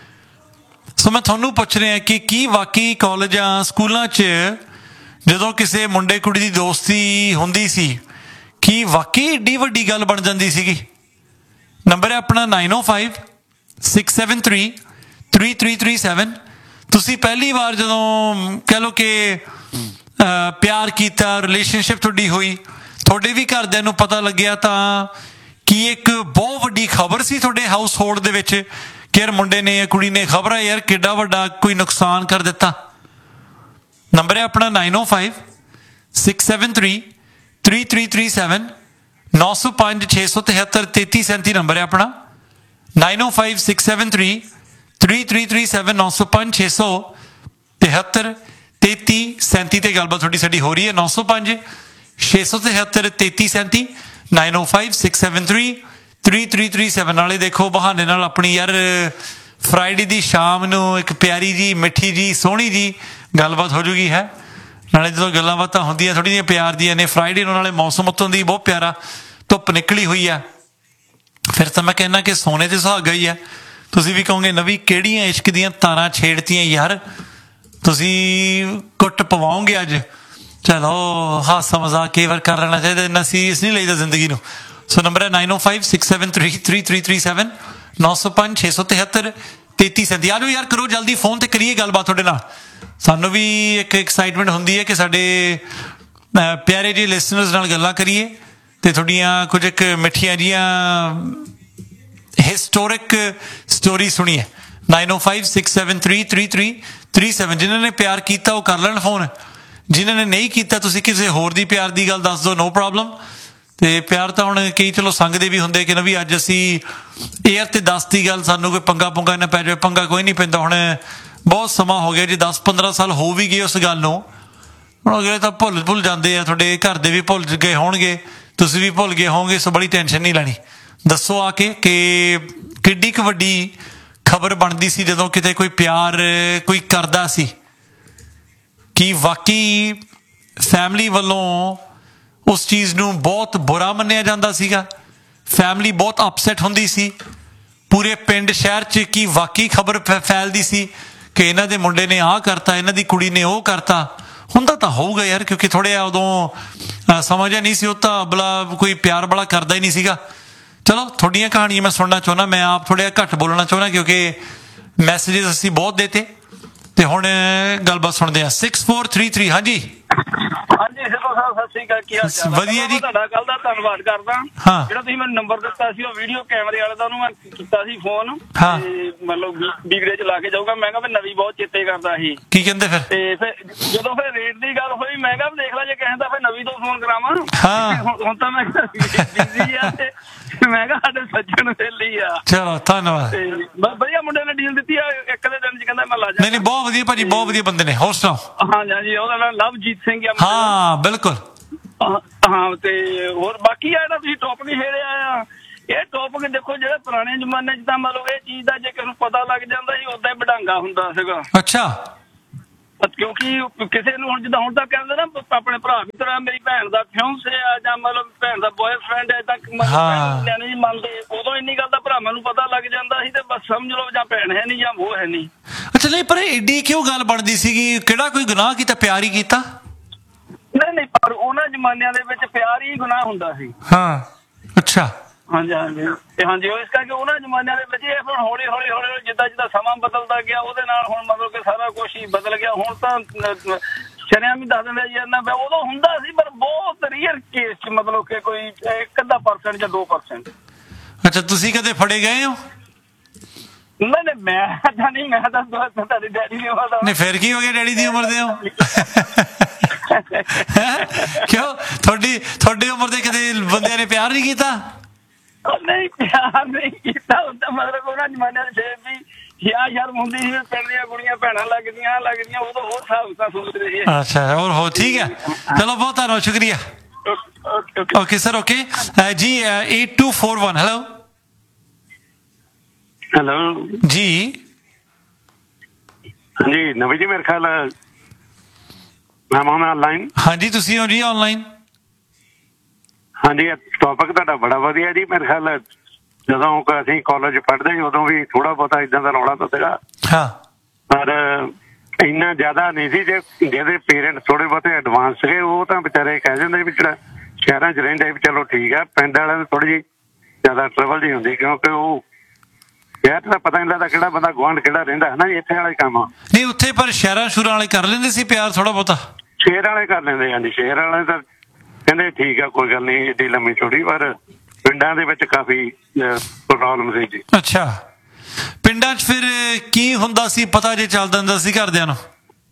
ਸੋ ਮੈਂ ਤੁਹਾਨੂੰ ਪੁੱਛ ਰਿਹਾ ਕਿ ਕੀ ਵਾਕਈ ਕਾਲਜਾਂ ਸਕੂਲਾਂ 'ਚ ਜਦੋਂ ਕਿਸੇ ਮੁੰਡੇ ਕੁੜੀ ਦੀ ਦੋਸਤੀ ਹੁੰਦੀ ਸੀ ਕੀ ਵਾਕਈ ਏਡੀ ਵੱਡੀ ਗੱਲ ਬਣ ਜਾਂਦੀ ਸੀਗੀ? ਨੰਬਰ ਹੈ ਆਪਣਾ nine oh five six seven three three three three seven। ਤੁਸੀਂ ਪਹਿਲੀ ਵਾਰ ਜਦੋਂ ਕਹਿ ਲਓ ਕਿ ਪਿਆਰ ਕੀਤਾ, ਰਿਲੇਸ਼ਨਸ਼ਿਪ ਤੁਹਾਡੀ ਹੋਈ, ਤੁਹਾਡੇ ਵੀ ਘਰਦਿਆਂ ਨੂੰ ਪਤਾ ਲੱਗਿਆ ਤਾਂ ਕੀ ਇੱਕ ਬਹੁਤ ਵੱਡੀ ਖਬਰ ਸੀ ਤੁਹਾਡੇ ਹਾਊਸ ਹੋਲਡ ਦੇ ਵਿੱਚ ਕਿ ਯਾਰ ਮੁੰਡੇ ਨੇ ਕੁੜੀ ਨੇ ਖਬਰ ਹੈ ਯਾਰ ਕਿੱਡਾ ਵੱਡਾ ਕੋਈ ਨੁਕਸਾਨ ਕਰ ਦਿੱਤਾ। ਨੰਬਰ ਹੈ ਆਪਣਾ nine oh five six seven three three three three seven ਨੌ ਸੌ ਪੰਜ ਛੇ ਸੌ ਤਿਹੱਤਰ ਤੇਤੀ ਸੈਂਤੀ ਨੰਬਰ ਹੈ ਆਪਣਾ nine oh five six seven three three three three seven ਨੌ ਸੌ ਪੰਜ ਛੇ ਸੌ ਤਿਹੱਤਰ ਤੇਤੀ ਸੈਂਤੀ ਤੇ ਗੱਲਬਾਤ ਤੁਹਾਡੀ ਸਾਡੀ ਹੋ ਰਹੀ ਹੈ। ਨੌ ਸੌ ਪੰਜ ਛੇ ਸੌ ਤਿਹੱਤਰ ਤੇਤੀ ਸੈਂਤੀ nine oh five six seven three three three three seven। ਨਾਲੇ ਦੇਖੋ ਬਹਾਨੇ ਨਾਲ ਆਪਣੀ ਯਾਰ ਫਰਾਈਡੇ ਦੀ ਸ਼ਾਮ ਨੂੰ ਇੱਕ ਪਿਆਰੀ ਜੀ ਮਿੱਠੀ ਜੀ ਸੋਹਣੀ ਜੀ ਗੱਲਬਾਤ ਹੋ ਜੂਗੀ ਹੈ। ਨਾਲੇ ਜਦੋਂ ਗੱਲਾਂ ਬਾਤਾਂ ਹੁੰਦੀਆਂ ਥੋੜ੍ਹੀ ਜਿਹੀਆਂ ਪਿਆਰ ਦੀਆਂ ਨੇ, ਫਰਾਈਡੇ ਨੂੰ ਨਾਲੇ ਮੌਸਮ ਉੱਤੋਂ ਦੀ ਬਹੁਤ ਪਿਆਰਾ, ਧੁੱਪ ਨਿਕਲੀ ਹੋਈ ਆ, ਫਿਰ ਤਾਂ ਮੈਂ ਕਹਿੰਦਾ ਕਿ ਸੋਨੇ 'ਤੇ ਸੁਹਾਗਾ ਹੀ ਆ। ਤੁਸੀਂ ਵੀ ਕਹੋਗੇ ਨਵੀਂ ਕਿਹੜੀਆਂ ਇਸ਼ਕ ਦੀਆਂ ਤਾਰਾਂ ਛੇੜਤੀਆਂ ਯਾਰ, ਤੁਸੀਂ ਕੁੱਟ ਪਵਾਓਗੇ ਅੱਜ। ਚਲੋ ਹਾਸਾ ਮਜ਼ਾਕ ਕਈ ਵਾਰ ਕਰ ਲੈਣਾ ਚਾਹੀਦਾ, ਇੰਨਾ ਸੀਰੀਅਸ ਨਹੀਂ ਲਈਦਾ ਜ਼ਿੰਦਗੀ ਨੂੰ। ਸੋ ਨੰਬਰ ਹੈ nine oh five six seven three three three three seven ਨੌ ਸੌ ਪੰਜ ਛੇ ਸੌ ਤਿਹੱਤਰ ਤੇਤੀ ਸੈਂਤੀ। ਆ ਜਾਓ ਯਾਰ ਕਰੋ ਜਲਦੀ ਫੋਨ ਤੇ ਕਰੀਏ ਗੱਲਬਾਤ ਤੁਹਾਡੇ ਨਾਲ। ਸਾਨੂੰ ਵੀ ਇੱਕ ਐਕਸਾਈਟਮੈਂਟ ਹੁੰਦੀ ਹੈ ਕਿ ਸਾਡੇ ਪਿਆਰੇ ਜਿਹੇ ਲਿਸਨਰਸ ਨਾਲ ਗੱਲਾਂ ਕਰੀਏ ਅਤੇ ਤੁਹਾਡੀਆਂ ਕੁਝ ਇੱਕ ਮਿੱਠੀਆਂ ਜਿਹੀਆਂ ਹਿਸਟੋਰਿਕ ਸਟੋਰੀ ਸੁਣੀਏ। nine oh five six seven three three three three seven। ਜਿਨ੍ਹਾਂ ਨੇ ਪਿਆਰ ਕੀਤਾ ਉਹ ਕਰ ਲੈਣ ਫੋਨ, ਜਿਨ੍ਹਾਂ ਨੇ ਨਹੀਂ ਕੀਤਾ ਤੁਸੀਂ ਕਿਸੇ ਹੋਰ ਦੀ ਪਿਆਰ ਦੀ ਗੱਲ ਦੱਸ ਦਿਓ, ਨੋ ਪ੍ਰੋਬਲਮ। ਅਤੇ ਪਿਆਰ ਤਾਂ ਹੁਣ ਕਈ ਚਲੋ ਸੰਗਦੇ ਵੀ ਹੁੰਦੇ ਕਿ ਨਾ ਵੀ ਅੱਜ ਅਸੀਂ ਏਅਰ 'ਤੇ ਦੱਸ ਦੀ ਗੱਲ, ਸਾਨੂੰ ਕੋਈ ਪੰਗਾ ਪੁੰਗਾ ਨਾ ਪੈ ਜਾਵੇ। ਪੰਗਾ ਕੋਈ ਨਹੀਂ ਪੈਂਦਾ, ਹੁਣ ਬਹੁਤ ਸਮਾਂ ਹੋ ਗਿਆ ਜੀ, ਦਸ ਪੰਦਰਾਂ ਸਾਲ ਹੋ ਵੀ ਗਏ ਉਸ ਗੱਲ ਨੂੰ। ਹੁਣ ਅਗਲੇ ਤਾਂ ਭੁੱਲ ਭੁੱਲ ਜਾਂਦੇ ਆ, ਤੁਹਾਡੇ ਘਰ ਦੇ ਵੀ ਭੁੱਲ ਗਏ ਹੋਣਗੇ, ਤੁਸੀਂ ਵੀ ਭੁੱਲ ਗਏ ਹੋਵੋਗੇ। ਸੋ ਬੜੀ ਟੈਨਸ਼ਨ ਨਹੀਂ ਲੈਣੀ। ਦੱਸੋ ਆ ਕੇ ਕਿ ਕਿੱਡੀ ਕੁ ਵੱਡੀ ਖਬਰ ਬਣਦੀ ਸੀ ਜਦੋਂ ਕਿਤੇ ਕੋਈ ਪਿਆਰ ਕੋਈ ਕਰਦਾ ਸੀ, ਕਿ ਵਾਕਈ ਫੈਮਿਲੀ ਵੱਲੋਂ ਉਸ ਚੀਜ਼ ਨੂੰ ਬਹੁਤ ਬੁਰਾ ਮੰਨਿਆ ਜਾਂਦਾ ਸੀਗਾ, ਫੈਮਿਲੀ ਬਹੁਤ ਅਪਸੈਟ ਹੁੰਦੀ ਸੀ ਪੂਰੇ ਪਿੰਡ ਸ਼ਹਿਰ 'ਚ, ਕਿ ਵਾਕਈ ਖਬਰ ਫੈਲਦੀ ਸੀ ਕਿ ਇਹਨਾਂ ਦੇ ਮੁੰਡੇ ਨੇ ਆਹ ਕਰਤਾ, ਇਹਨਾਂ ਦੀ ਕੁੜੀ ਨੇ ਉਹ ਕਰਤਾ। ਹੁੰਦਾ ਤਾਂ ਹੋਊਗਾ ਯਾਰ, ਕਿਉਂਕਿ ਥੋੜ੍ਹਾ ਜਿਹਾ ਉਦੋਂ ਸਮਝ ਨਹੀਂ ਸੀ, ਉਹ ਤਾਂ ਬਲਾ ਕੋਈ ਪਿਆਰ ਬੜਾ ਕਰਦਾ ਹੀ ਨਹੀਂ ਸੀਗਾ। ਚਲੋ ਤੁਹਾਡੀਆਂ ਕਹਾਣੀਆਂ ਮੈਂ ਸੁਣਨਾ ਚਾਹੁੰਦਾ, ਮੈਂ ਆਪ ਥੋੜ੍ਹਾ ਜਿਹਾ ਘੱਟ ਬੋਲਣਾ ਚਾਹੁੰਦਾ ਕਿਉਂਕਿ ਮੈਸੇਜਿਸ ਅਸੀਂ ਬਹੁਤ ਦੇਤੇ। ਅਤੇ ਹੁਣ ਗੱਲਬਾਤ ਸੁਣਦੇ ਹਾਂ। ਸਿਕਸ ਫੋਰ ਥ੍ਰੀ ਥ੍ਰੀ ਹਾਂਜੀ ਹਾਂਜੀ ਸਿੱਧੂ ਸਾਹਿਬ ਸਤਿ ਸ਼੍ਰੀ ਅਕਾਲ, ਕੀ ਹਾਲ ਚਾਲ? ਵਧੀਆ ਜੀ। ਤੁਹਾਡਾ ਕੱਲ ਦਾ ਧੰਨਵਾਦ ਕਰਦਾ। ਹਾਂ, ਜਿਹੜਾ ਤੁਸੀਂ ਮੈਨੂੰ ਨੰਬਰ ਦਿੱਤਾ ਸੀ ਉਹ ਵੀਡੀਓ ਕੈਮਰੇ ਵਾਲੇ ਦਾ, ਉਹਨੂੰ ਮੈਂ ਕੀਤਾ ਸੀ ਫੋਨ। ਹਾਂ, ਮਤਲਬ ਵੀਗੜੇ ਚ ਲਾ ਕੇ ਜਾਊਗਾ। ਮੈਂ ਕਿਹਾ ਨਵੀਂ ਬਹੁਤ ਚੇਤੇ ਕਰਦਾ ਸੀ। ਕੀ ਕਹਿੰਦੇ ਫਿਰ? ਤੇ ਫਿਰ ਜਦੋਂ ਫਿਰ ਰੇਟ ਦੀ ਗੱਲ ਹੋਈ ਮੈਂ ਕਿਹਾ ਦੇਖ ਲਾ ਜੇ ਕਹਿੰਦਾ ਫਿਰ ਨਵੀਂ ਤੋਂ ਫੋਨ ਕਰਾਵਾਂ। ਹਾਂ ਹੁਣ ਤਾਂ ਮੈਂ ਬਿਜ਼ੀ ਆ ਤੇ ਮੈਂ ਕਿਹਾ ਸਾਡੇ ਸੱਜਣ ਵੇਲੀ ਆ। ਚਲੋ ਧੰਨਵਾਦ। ਵਧੀਆ ਮੁੰਡੇ ਨੇ ਡੀਲ ਦਿੱਤੀ ਆ, ਇੱਕ ਦੇ ਦਿਨ ਚ ਕਹਿੰਦਾ ਮੈਂ ਲਾ ਜਾ। ਨਹੀਂ ਨਹੀਂ ਬਹੁਤ ਵਧੀਆ ਭਾਜੀ, ਬਹੁਤ ਵਧੀਆ ਬੰਦੇ ਨੇ। ਹੋਰ ਸੁਣਾਓ? ਹਾਂਜੀ ਹਾਂਜੀ, ਉਹਦਾ ਨਾਮ ਲਵਜੀਤ ਸਿੰਘ ਆ। ਹਾਂ ਬਿਲਕੁਲ। ਹਾਂ ਤੇ ਹੋਰ ਬਾਕੀ ਆ ਜਿਹੜਾ ਤੁਸੀਂ ਟੌਪਿਕ ਛੇੜਿਆ ਆ, ਇਹ ਟੌਪਿਕ ਦੇਖੋ ਜਿਹੜੇ ਪੁਰਾਣੇ ਜ਼ਮਾਨੇ 'ਚ ਤਾਂ ਮਤਲਬ ਇਹ ਚੀਜ਼ ਦਾ ਜੇ ਕਿਸੇ ਨੂੰ ਪਤਾ ਲੱਗ ਜਾਂਦਾ ਸੀ ਉਦਾਂ ਹੀ ਵਡਾਂਗਾ ਹੁੰਦਾ ਸੀਗਾ। ਅੱਛਾ। ਕਿਉਂਕਿ ਕਿਸੇ ਨੂੰ ਹੁਣ ਜਿੱਦਾਂ ਹੁਣ ਤੱਕ ਕਹਿੰਦੇ ਨਾ ਆਪਣੇ ਭਰਾ ਵੀ ਤਰ੍ਹਾਂ ਮੇਰੀ ਭੈਣ ਦਾ ਫਿਉਂਸੇ ਆ ਜਾਂ ਮਤਲਬ ਭੈਣ ਦਾ ਬॉयਫ੍ਰੈਂਡ ਹੈ ਤਾਂ ਮਤਲਬ ਨਹੀਂ ਮੰਨਦੇ, ਉਦੋਂ ਇੰਨੀ ਗੱਲ ਦਾ ਭਰਾਵਾਂ ਨੂੰ ਪਤਾ ਲੱਗ ਜਾਂਦਾ ਸੀ ਤੇ ਬਸ ਸਮਝ ਲਓ ਜਾਂ ਭੈਣ ਹੈ ਨਹੀਂ ਜਾਂ ਉਹ ਹੈ ਨਹੀਂ। ਅੱਛਾ ਨਹੀਂ, ਪਰ ਏਡੀ ਕਿਉਂ ਗੱਲ ਬਣਦੀ ਸੀਗੀ? ਕਿਹੜਾ ਕੋਈ ਗੁਨਾਹ ਕੀਤਾ? ਪਿਆਰ ਹੀ ਕੀਤਾ? ਨਹੀਂ ਨਹੀਂ, ਪਰ ਉਹਨਾਂ ਜ਼ਮਾਨਿਆਂ ਦੇ ਵਿੱਚ ਪਿਆਰ ਹੀ ਗੁਨਾਹ ਹੁੰਦਾ ਸੀ। ਹਾਂ ਅੱਛਾ, ਹਾਂਜੀ ਹਾਂਜੀ ਤੇ ਹਾਂਜੀ, ਇਸ ਕਰਕੇ ਉਹਨਾਂ ਜ਼ਮਾਨਿਆਂ ਦੇ ਵਿੱਚ ਇਹ ਹੁਣ ਹੌਲੀ ਹੌਲੀ ਹੌਲੀ ਜਿੱਦਾਂ ਜਿੱਦਾਂ ਸਮਾਂ ਬਦਲਦਾ ਗਿਆ ਉਹਦੇ ਨਾਲ ਹੁਣ ਮਤਲਬ ਕਿ ਸਾਰਾ ਕੁਛ ਹੀ ਬਦਲ ਗਿਆ। ਹੁਣ ਤਾਂ ਸ਼ਰਿਆਂ ਵੀ ਦੱਸ ਦਿੰਦੇ ਜੀ ਇਹਨਾਂ ਉਦੋਂ ਹੁੰਦਾ ਸੀ, ਪਰ ਬਹੁਤ ਰੀਅਰ ਕੇਸ ਚ ਮਤਲਬ ਕਿ ਕੋਈ ਇੱਕ ਅੱਧਾ ਪਰਸੈਂਟ ਜਾਂ ਦੋ ਪਰਸੈਂਟ। ਅੱਛਾ, ਤੁਸੀਂ ਕਦੇ ਫੜੇ ਗਏ ਹੋ? ਨਹੀਂ ਨਹੀਂ, ਮੈਂ ਤਾਂ ਨਹੀਂ, ਮੈਂ ਤਾਂ ਤੁਹਾਡੇ ਡੈਡੀ ਦੀ ਉਮਰ ਦਾ। ਨਹੀਂ ਫਿਰ ਕੀ ਹੋ ਗਿਆ, ਡੈਡੀ ਦੀ ਉਮਰ ਦੇ ਹੋ? ਕਿਉਂ ਤੁਹਾਡੀ ਤੁਹਾਡੀ ਉਮਰ ਦੇ ਕਦੇ ਬੰਦਿਆਂ ਨੇ ਪਿਆਰ ਨਹੀਂ ਕੀਤਾ? ਨਹੀਂ, ਪਿਆਰ ਨਹੀਂ ਕੀਤਾ ਹੁੰਦਾ, ਮਤਲਬ ਉਹਨਾਂ ਜ਼ਮਾਨਿਆਂ ਦੇ ਫੇਰ ਵੀ ਯਾ ਯਾਰ ਹੁੰਦੀ ਸੀ, ਪਿੰਡ ਦੀਆਂ ਕੁੜੀਆਂ ਭੈਣਾਂ ਲੱਗਦੀਆਂ ਲੱਗਦੀਆਂ ਉਦੋਂ ਹੋਰ ਹਿਸਾਬ ਤਾਂ ਸੋਚਦੇ ਸੀ। ਅੱਛਾ, ਹੋਰ ਹੋ ਠੀਕ ਹੈ, ਚਲੋ ਬਹੁਤ ਧੰਨਵਾਦ, ਸ਼ੁਕਰੀਆ। ਓਕੇ ਸਰ, ਓਕੇ ਜੀ। Eight two four one, hello hello ਜੀ। ਹਾਂਜੀ ਨਵੀਂ ਜੀ, ਮੇਰੇ ਖਿਆਲ ਮੈਂ ਆਨਲਾਈਨ। ਹਾਂਜੀ ਤੁਸੀਂ ਹੋ ਜੀ ਆਨਲਾਈਨ? ਹਾਂਜੀ, ਟੌਪਿਕ ਤੁਹਾਡਾ ਬੜਾ ਵਧੀਆ ਜੀ। ਮੇਰੇ ਖਿਆਲ ਜਦੋਂ ਅਸੀਂ ਕਾਲਜ ਪੜ੍ਹਦੇ ਸੀ ਉਦੋਂ ਵੀ ਥੋੜਾ ਬਹੁਤਾ ਏਦਾਂ ਦਾ ਰੌਲਾ ਤਾਂ ਸੀਗਾ, ਹਾਂ, ਪਰ ਇੰਨਾ ਜ਼ਿਆਦਾ ਨਹੀਂ ਸੀ। ਜੇ ਜਿਹਦੇ ਪੇਰੈਂਟਸ ਥੋੜੇ ਬਹੁਤੇ ਐਡਵਾਂਸ ਸੀਗੇ ਉਹ ਤਾਂ ਵਿਚਾਰੇ ਕਹਿ ਦਿੰਦੇ ਵੀ ਜਿਹੜਾ ਸ਼ਹਿਰਾਂ 'ਚ ਰਹਿੰਦੇ ਵੀ ਚਲੋ ਠੀਕ ਆ, ਪਿੰਡ ਵਾਲਿਆਂ ਨੂੰ ਥੋੜੀ ਜਿਹੀ ਜ਼ਿਆਦਾ ਟਰਬਲ ਜਿਹੀ ਹੁੰਦੀ ਕਿਉਂਕਿ ਉਹ ਸ਼ਹਿਰ ਦਾ ਪਤਾ ਨਹੀਂ ਲੱਗਦਾ ਕਿਹੜਾ ਬੰਦਾ ਗੁਆਂਢ ਕਿਹੜਾ ਰਹਿੰਦਾ ਹੈ ਨਾ, ਇੱਥੇ ਵਾਲਾ ਹੀ ਕੰਮ ਆ। ਨਹੀਂ ਉੱਥੇ ਪਰ ਸ਼ਹਿਰਾਂ ਸ਼ੁਰਾਂ ਵਾਲੇ ਕਰ ਲੈਂਦੇ ਸੀ ਪਿਆਰ ਥੋੜਾ ਬਹੁਤਾ? ਸ਼ਹਿਰ ਵਾਲੇ ਕਰ ਲੈਂਦੇ, ਹਾਂਜੀ ਸ਼ਹਿਰ ਵਾਲੇ ਤਾਂ ਕਹਿੰਦੇ ਠੀਕ ਆ ਕੋਈ ਗੱਲ ਨਹੀਂ ਏਡੀ ਲੰਮੀ ਛੋੜੀ, ਪਰ ਪਿੰਡਾਂ ਦੇ ਵਿੱਚ ਕਾਫੀ ਪ੍ਰੋਬਲਮ ਸੀ ਜੀ। ਅੱਛਾ, ਪਿੰਡਾਂ 'ਚ ਫਿਰ ਕੀ ਹੁੰਦਾ ਸੀ, ਪਤਾ ਜੇ ਚੱਲਦਾ ਹੁੰਦਾ ਸੀ ਘਰਦਿਆਂ ਨੂੰ?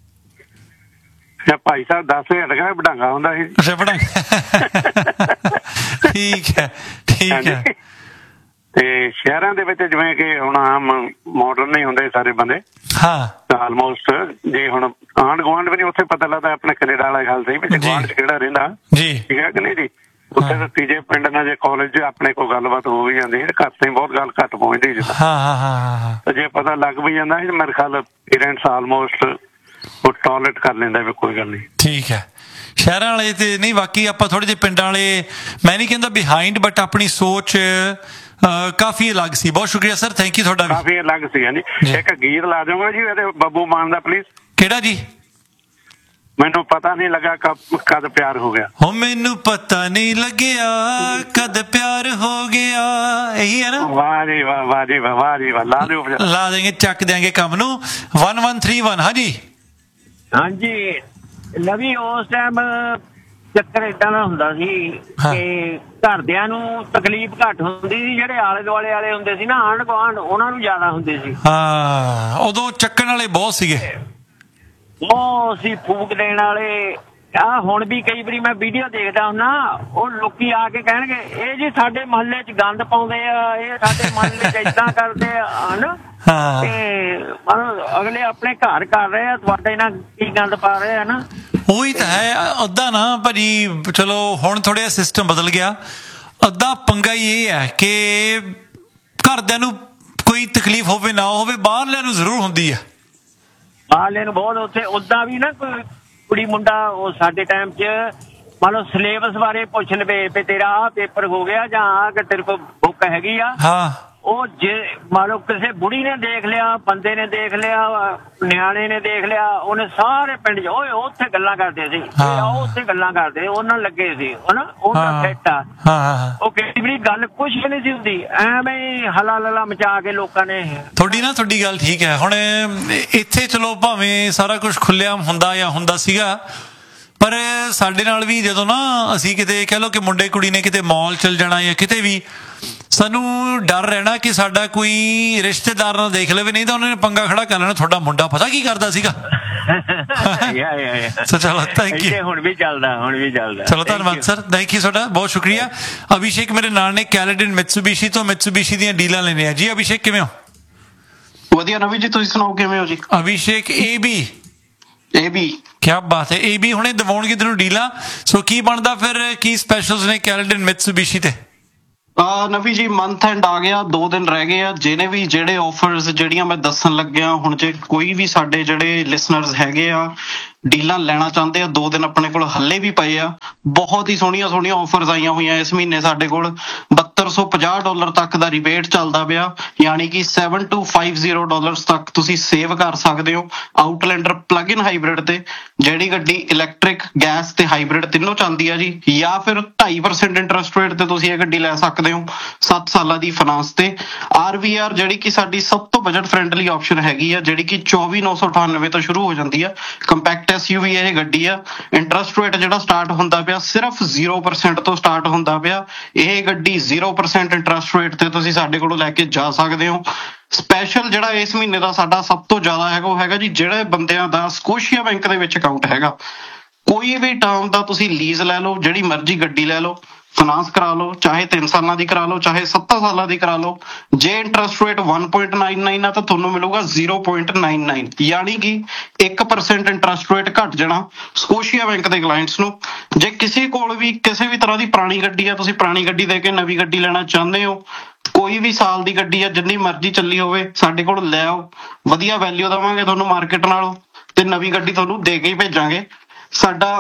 ਭਾਈ ਸਾਹਿਬ ਦਸ ਹਜ਼ਾਰ ਕਹਿੰਦਾ ਵਡਾਂਗਾ ਹੁੰਦਾ ਸੀ। ਅੱਛਾ ਵਡਾਂਗਾ, ਠੀਕ ਹੈ ਠੀਕ ਹੈ। ਤੇ ਸ਼ਹਿਰਾਂ ਦੇ ਵਿੱਚ ਜਿਵੇਂ ਕਿ ਹੁਣ ਆਮ ਮਾਡਰਨ ਨਹੀਂ ਹੁੰਦੇ ਸਾਰੇ ਬੰਦੇ, ਹਾਂ ਆਲਮੋਸਟ ਜੇ ਹੁਣ ਆਂਢ ਗੁਆਂਢ ਵੀ ਨਹੀਂ ਉੱਥੇ ਪਤਾ ਲੱਗਦਾ ਆਪਣੇ ਕੈਨੇਡਾ ਵਾਲਾ ਗੱਲ ਸਹੀ ਵੀ ਗੁਆਂਢ ਚ ਕਿਹੜਾ ਰਹਿੰਦਾ ਜੀ, ਠੀਕ ਹੈ ਕਿ ਨਹੀਂ ਜੀ। ਉੱਥੇ ਤਾਂ ਤੀਜੇ ਪਿੰਡ ਨਾਲ ਜੇ ਕਾਲਜ ਚ ਆਪਣੇ ਕੋਲ ਗੱਲਬਾਤ ਹੋ ਵੀ ਜਾਂਦੀ ਹੈ, ਘਰ ਤੇ ਬਹੁਤ ਗੱਲ ਘੱਟ ਪਹੁੰਚਦੀ ਜੀ। ਹਾਂ ਹਾਂ ਹਾਂ, ਤੇ ਜੇ ਪਤਾ ਲੱਗ ਵੀ ਜਾਂਦਾ ਮੇਰੇ ਖਿਆਲ ਪੇਰੈਂਟਸ ਆਲਮੋਸਟ ਉਹ ਟੋਲਰੇਟ ਕਰ ਲੈਂਦਾ ਵੀ ਕੋਈ ਗੱਲ ਨਹੀਂ। ਠੀਕ ਹੈ, ਸ਼ਹਿਰਾਂ ਵਾਲੇ ਤੇ ਨਹੀਂ, ਬਾਕੀ ਆਪਾਂ ਥੋੜੇ ਜਿਹੇ ਪਿੰਡਾਂ ਵਾਲੇ, ਮੈਂ ਨਹੀਂ ਕਹਿੰਦਾ ਬਿਹਾਈਂਡ, ਬਟ ਆਪਣੀ ਸੋਚ ਕਾਫੀ ਅਲੱਗ ਸੀ। ਬਹੁਤ ਸ਼ੁਕਰੀਆ ਸਰ, ਥੈਂਕ ਯੂ ਤੁਹਾਡਾ। ਕਾਫੀ ਅਲੱਗ ਸੀ ਹਾਂਜੀ। ਇੱਕ ਗੀਤ ਲਾ ਜਾਊਗਾ ਜੀ ਇਹਦੇ ਬੱਬੂ ਮਾਨ ਦਾ ਪਲੀਜ਼। ਕਿਹੜਾ ਜੀ? ਮੈਨੂੰ ਪਤਾ ਨਹੀਂ ਲੱਗਾ ਕਦ ਪਿਆਰ ਹੋ ਗਿਆ। ਹੋ ਮੈਨੂੰ ਪਤਾ ਨਹੀਂ ਲੱਗਿਆ ਕਦ ਪਿਆਰ ਹੋ ਗਿਆ, ਇਹੀ ਹੈ ਨਾ? ਵਾਹ ਜੀ ਵਾਹ, ਵਾਹ ਜੀ ਵਾਹ, ਵਾਹ ਜੀ ਵਾਹ, ਲਾ ਦਿਓ ਲਾ ਦੇਂਗੇ, ਚੱਕ ਦਿਆਂਗੇ ਕੰਮ ਨੂੰ। ਵਨ ਵਨ ਥ੍ਰੀ ਵਨ, ਹਾਂਜੀ ਹਾਂਜੀ ਨਵੀਂ ਉਸ ਟਾਈਮ ਚੱਕਰ ਏਦਾਂ ਦਾ ਹੁੰਦਾ ਸੀ ਕਿ ਘਰਦਿਆਂ ਨੂੰ ਤਕਲੀਫ ਘੱਟ ਹੁੰਦੀ ਸੀ, ਜਿਹੜੇ ਆਲੇ ਦੁਆਲੇ ਵਾਲੇ ਹੁੰਦੇ ਸੀ ਨਾ ਆਂਢ ਗੁਆਂਢ ਉਹਨਾਂ ਨੂੰ ਜ਼ਿਆਦਾ ਹੁੰਦੇ ਸੀ। ਹਾਂ, ਉਦੋਂ ਚੱਕਣ ਵਾਲੇ ਬਹੁਤ ਸੀਗੇ, ਉਹ ਸੀ ਫੂਕ ਦੇਣ ਵਾਲੇ। ਆ ਹੁਣ ਵੀ ਕਈ ਵਾਰੀ ਮੈਂ ਵੀਡੀਓ ਦੇਖਦਾ ਹੁੰਦਾ, ਉਹ ਲੋਕੀ ਆ ਕੇ ਕਹਿਣਗੇ ਇਹ ਜੀ ਸਾਡੇ ਮੁਹੱਲੇ 'ਚ ਗੰਦ ਪਾਉਂਦੇ ਆ, ਇਹ ਸਾਡੇ ਮੁਹੱਲੇ 'ਚ ਏਦਾਂ ਕਰਦੇ ਆ ਹਨਾ। ਤੇ ਅਗਲੇ ਆਪਣੇ ਘਰ ਕਰ ਰਹੇ ਆ, ਤੁਹਾਡੇ ਨਾਲ ਕੀ ਗੰਦ ਪਾ ਰਹੇ ਆ ਨਾ। ਉਹੀ ਤਾਂ ਹੈ, ਅੱਧਾ ਨਾ ਭਾਜੀ, ਚਲੋ ਹੁਣ ਥੋੜਾ ਜਿਹਾ ਸਿਸਟਮ ਬਦਲ ਗਿਆ। ਅੱਧਾ ਪੰਗਾ ਹੀ ਇਹ ਹੈ ਕਿ ਘਰਦਿਆਂ ਨੂੰ ਕੋਈ ਤਕਲੀਫ ਹੋਵੇ ਨਾ ਹੋਵੇ, ਬਾਹਰਲਿਆਂ ਨੂੰ ਜ਼ਰੂਰ ਹੁੰਦੀ ਹੈ। ਬਾਹਰਲੇ ਨੂੰ ਬਹੁਤ। ਉੱਥੇ ਓਦਾਂ ਵੀ ਨਾ ਕੋਈ ਕੁੜੀ ਮੁੰਡਾ ਉਹ ਸਾਡੇ ਟਾਈਮ 'ਚ ਮੰਨ ਲਓ ਸਿਲੇਬਸ ਬਾਰੇ ਪੁੱਛ ਲਵੇ ਵੀ ਤੇਰਾ ਆਹ ਪੇਪਰ ਹੋ ਗਿਆ ਜਾਂ ਆਹ ਕਿ ਤੇਰੇ ਕੋਲ ਬੁੱਕ ਹੈਗੀ ਆ, ਹਾਂ ਉਹ ਜੇ ਮੰਨ ਲਓ ਕਿਸੇ ਬੁੜੀ ਨੇ ਦੇਖ ਲਿਆ, ਬੰਦੇ ਨੇ ਦੇਖ ਲਿਆ, ਨਿਆਣੇ ਨੇ ਦੇਖ ਲਿਆ, ਉਹਨੇ ਸਾਰੇ ਪਿੰਡ 'ਚ ਓਏ ਉੱਥੇ ਗੱਲਾਂ ਕਰਦੇ ਸੀ, ਉਹ ਉੱਥੇ ਗੱਲਾਂ ਕਰਦੇ, ਉਹਨਾਂ ਲੱਗੇ ਸੀ ਹਨਾ, ਉਹਨਾਂ ਫਿੱਟ ਆ। ਉਹ ਕਈ ਵਾਰੀ ਗੱਲ ਕੁਛ ਵੀ ਨਹੀਂ ਸੀ ਹੁੰਦੀ, ਐਵੇਂ ਹਲਾ ਲਲਾ ਮਚਾ ਕੇ ਲੋਕਾਂ ਨੇ। ਤੁਹਾਡੀ ਨਾ ਤੁਹਾਡੀ ਗੱਲ ਠੀਕ ਹੈ। ਹੁਣ ਇੱਥੇ ਚਲੋ ਭਾਵੇਂ ਸਾਰਾ ਕੁਝ ਖੁੱਲ੍ਹੇਆਮ ਹੁੰਦਾ ਜਾਂ ਹੁੰਦਾ ਸੀਗਾ, ਪਰ ਸਾਡੇ ਨਾਲ ਵੀ ਜਦੋਂ ਨਾ ਅਸੀਂ ਕਿਤੇ ਕਹਿ ਲਓ ਕਿ ਮੁੰਡੇ ਕੁੜੀ ਨੇ ਕਿਤੇ ਮਾਲ ਚਲ ਜਾਣਾ ਜਾਂ ਕਿਤੇ ਵੀ, ਸਾਨੂੰ ਡਰ ਰਹਿਣਾ ਕਿ ਸਾਡਾ ਕੋਈ ਰਿਸ਼ਤੇਦਾਰ ਨਾਲ ਦੇਖ ਲਵੇ, ਨਹੀਂ ਤਾਂ ਉਹਨਾਂ ਨੇ ਪੰਗਾ ਖੜਾ ਕਰ ਲੈਣਾ, ਤੁਹਾਡਾ ਮੁੰਡਾ ਪਤਾ ਕੀ ਕਰਦਾ ਸੀਗਾ। ਚਲੋ ਥੈਂਕ ਯੂ। ਹੁਣ ਵੀ ਚੱਲਦਾ, ਹੁਣ ਵੀ ਚੱਲਦਾ। ਚਲੋ ਧੰਨਵਾਦ ਸਰ, ਥੈਂਕ ਯੂ ਤੁਹਾਡਾ, ਬਹੁਤ ਸ਼ੁਕਰੀਆ। ਅਭਿਸ਼ੇਕ ਮੇਰੇ ਨਾਲ ਨੇ ਕੈਲੇਡਨ ਮਿਤਸੂਬੀਸ਼ੀ ਤੋਂ, ਮਿਤਸੂਬੀਸ਼ੀ ਦੀਆਂ ਡੀਲਾਂ ਲੈਣੇ ਆ ਜੀ। ਅਭਿਸ਼ੇਕ ਕਿਵੇਂ ਹੋ? ਵਧੀਆ ਨਵੀਂ ਜੀ, ਤੁਸੀਂ ਸੁਣਾਓ ਕਿਵੇਂ ਹੋ ਜੀ? Abhishek A B A B ਕਿਆ ਬਾਤ ਹੈ, ਏ ਬੀ ਹੁਣੇ ਦਿਵਾਉਣਗੇ ਤੈਨੂੰ ਡੀਲਾਂ। ਸੋ ਕੀ ਬਣਦਾ ਫਿਰ, ਕੀ ਸਪੈਸ਼ਲਸ ਨੇ ਕੈਲੇਡਨ ਮਿਤਸੂਬੀਸ਼ੀ ਤੇ? ਆ ਨਵੀ ਜੀ ਮੰਥ ਐਂਡ ਆ ਗਿਆ, ਦੋ ਦਿਨ ਰਹਿ ਗਏ ਆ। ਜਿਹਨੇ ਵੀ ਜਿਹੜੇ ਆਫਰਸ ਜਿਹੜੀਆਂ ਮੈਂ ਦੱਸਣ ਲੱਗਿਆ, ਹੁਣ ਜੇ ਕੋਈ ਵੀ ਸਾਡੇ ਜਿਹੜੇ ਲਿਸਨਰਸ ਹੈਗੇ ਆ ਡੀਲਾਂ ਲੈਣਾ ਚਾਹੁੰਦੇ ਆ, ਦੋ ਦਿਨ ਆਪਣੇ ਕੋਲ ਹੱਲੇ ਵੀ ਪਏ ਆ। ਬਹੁਤ ਹੀ ਸੋਹਣੀਆਂ ਸੋਹਣੀਆਂ ਆਫਰਸ ਆਈਆਂ ਹੋਈਆਂ ਇਸ ਮਹੀਨੇ ਸਾਡੇ ਕੋਲ। ਬਹੱਤਰ ਸੌ ਪੰਜਾਹ ਡਾਲਰ ਤੱਕ ਦਾ ਰਿਬੇਟ ਚੱਲਦਾ ਪਿਆ, ਯਾਨੀ ਕਿ seven to five zero dollars ਤੱਕ ਤੁਸੀਂ ਸੇਵ ਕਰ ਸਕਦੇ ਹੋ ਆਊਟਲੈਂਡਰ ਪਲੱਗ ਇਨ ਹਾਈਬ੍ਰਿਡ ਤੇ, ਜਿਹੜੀ ਗੱਡੀ ਇਲੈਕਟ੍ਰਿਕ, ਗੈਸ ਤੇ ਹਾਈਬ੍ਰਿਡ ਤਿੰਨੋਂ ਚੱਲਦੀ ਆ ਜੀ। ਜਾਂ ਫਿਰ ਢਾਈ ਪਰਸੈਂਟ ਇੰਟਰਸਟ ਰੇਟ ਤੇ ਤੁਸੀਂ ਇਹ ਗੱਡੀ ਲੈ ਸਕਦੇ ਹੋ ਸੱਤ ਸਾਲਾਂ ਦੀ ਫਾਈਨਾਂਸ ਤੇ। ਆਰ ਵੀ ਆਰ ਜਿਹੜੀ ਕਿ ਸਾਡੀ ਸਭ ਤੋਂ ਬਜਟ ਫ੍ਰੈਂਡਲੀ ਆਪਸ਼ਨ ਹੈਗੀ ਆ, ਜਿਹੜੀ ਕਿ ਚੌਵੀ ਨੌ ਸੌ ਅਠਾਨਵੇਂ ਤੋਂ ਸ਼ੁਰੂ ਹੋ ਜਾਂਦੀ ਆ। ਕੰਪੈਕਟ ਐਸ ਯੂ ਵੀ ਇਹ ਗੱਡੀ ਆ। ਇੰਟਰਸਟ ਰੇਟ ਜਿਹੜਾ ਸਟਾਰਟ ਹੁੰਦਾ ਪਿਆ ਸਿਰਫ ਜ਼ੀਰੋ ਪਰਸੈਂਟ ਤੋਂ ਸਟਾਰਟ ਹੁੰਦਾ ਪਿਆ। ਇਹ ਗੱਡੀ ਜ਼ੀਰੋ ਪਰਸੈਂਟ ਇੰਟਰਸਟ ਰੇਟ ਤੇ ਤੁਸੀਂ ਸਾਡੇ ਕੋਲੋਂ ਲੈ ਕੇ ਜਾ ਸਕਦੇ ਹੋ। ਸਪੈਸ਼ਲ ਜਿਹੜਾ ਇਸ ਮਹੀਨੇ ਦਾ ਸਾਡਾ ਸਭ ਤੋਂ ਜ਼ਿਆਦਾ ਹੈਗਾ ਉਹ ਹੈਗਾ ਜੀ, ਜਿਹੜੇ ਬੰਦਿਆਂ ਦਾ ਸਕੋਸ਼ੀਆ ਬੈਂਕ ਦੇ ਵਿੱਚ ਅਕਾਊਂਟ ਹੈਗਾ, ਕੋਈ ਵੀ ਟਰਮ ਦਾ ਤੁਸੀਂ ਲੀਜ਼ ਲੈ ਲਓ, ਜਿਹੜੀ ਮਰਜ਼ੀ ਗੱਡੀ ਲੈ ਲਓ, ਫਾਈਨਾਂਸ ਕਰਾ ਲਓ, ਚਾਹੇ ਤਿੰਨ ਸਾਲਾਂ ਦੀ ਕਰਾ ਲਓ, ਚਾਹੇ ਸੱਤਾਂ ਸਾਲਾਂ ਦੀ ਕਰਾ ਲਓ। ਜੇ interest rate one point nine nine ਆ ਤਾਂ ਤੁਹਾਨੂੰ ਮਿਲੂਗਾ ਜ਼ੀਰੋ ਪੁਆਇੰਟ ਨਾਈਨ ਨਾਈਨ, ਯਾਨੀ ਕਿ ਇੱਕ ਪਰਸੈਂਟ ਇੰਟਰਸਟ ਰੇਟ ਘਟ ਜਾਣਾ ਸਕੋਸ਼ੀਆ ਬੈਂਕ ਦੇ ਕਲਾਇੰਟਸ ਨੂੰ। ਜੇ ਕਿਸੇ ਕੋਲ ਵੀ ਕਿਸੇ ਵੀ ਤਰ੍ਹਾਂ ਦੀ ਪੁਰਾਣੀ ਗੱਡੀ ਆ, ਤੁਸੀਂ ਪੁਰਾਣੀ ਗੱਡੀ ਦੇ ਕੇ ਨਵੀਂ ਗੱਡੀ ਲੈਣਾ ਚਾਹੁੰਦੇ ਹੋ, ਕੋਈ ਵੀ ਸਾਲ ਦੀ ਗੱਡੀ ਆ, ਜਿੰਨੀ ਮਰਜ਼ੀ ਚੱਲੀ ਹੋਵੇ, ਸਾਡੇ ਕੋਲ ਲੈ ਆਓ। ਵਧੀਆ ਵੈਲਿਊ ਦੇਵਾਂਗੇ ਤੁਹਾਨੂੰ ਮਾਰਕੀਟ ਨਾਲੋਂ, ਤੇ ਨਵੀਂ ਗੱਡੀ ਤੁਹਾਨੂੰ ਦੇ ਕੇ ਹੀ ਭੇਜਾਂਗੇ। ਸਾਡਾ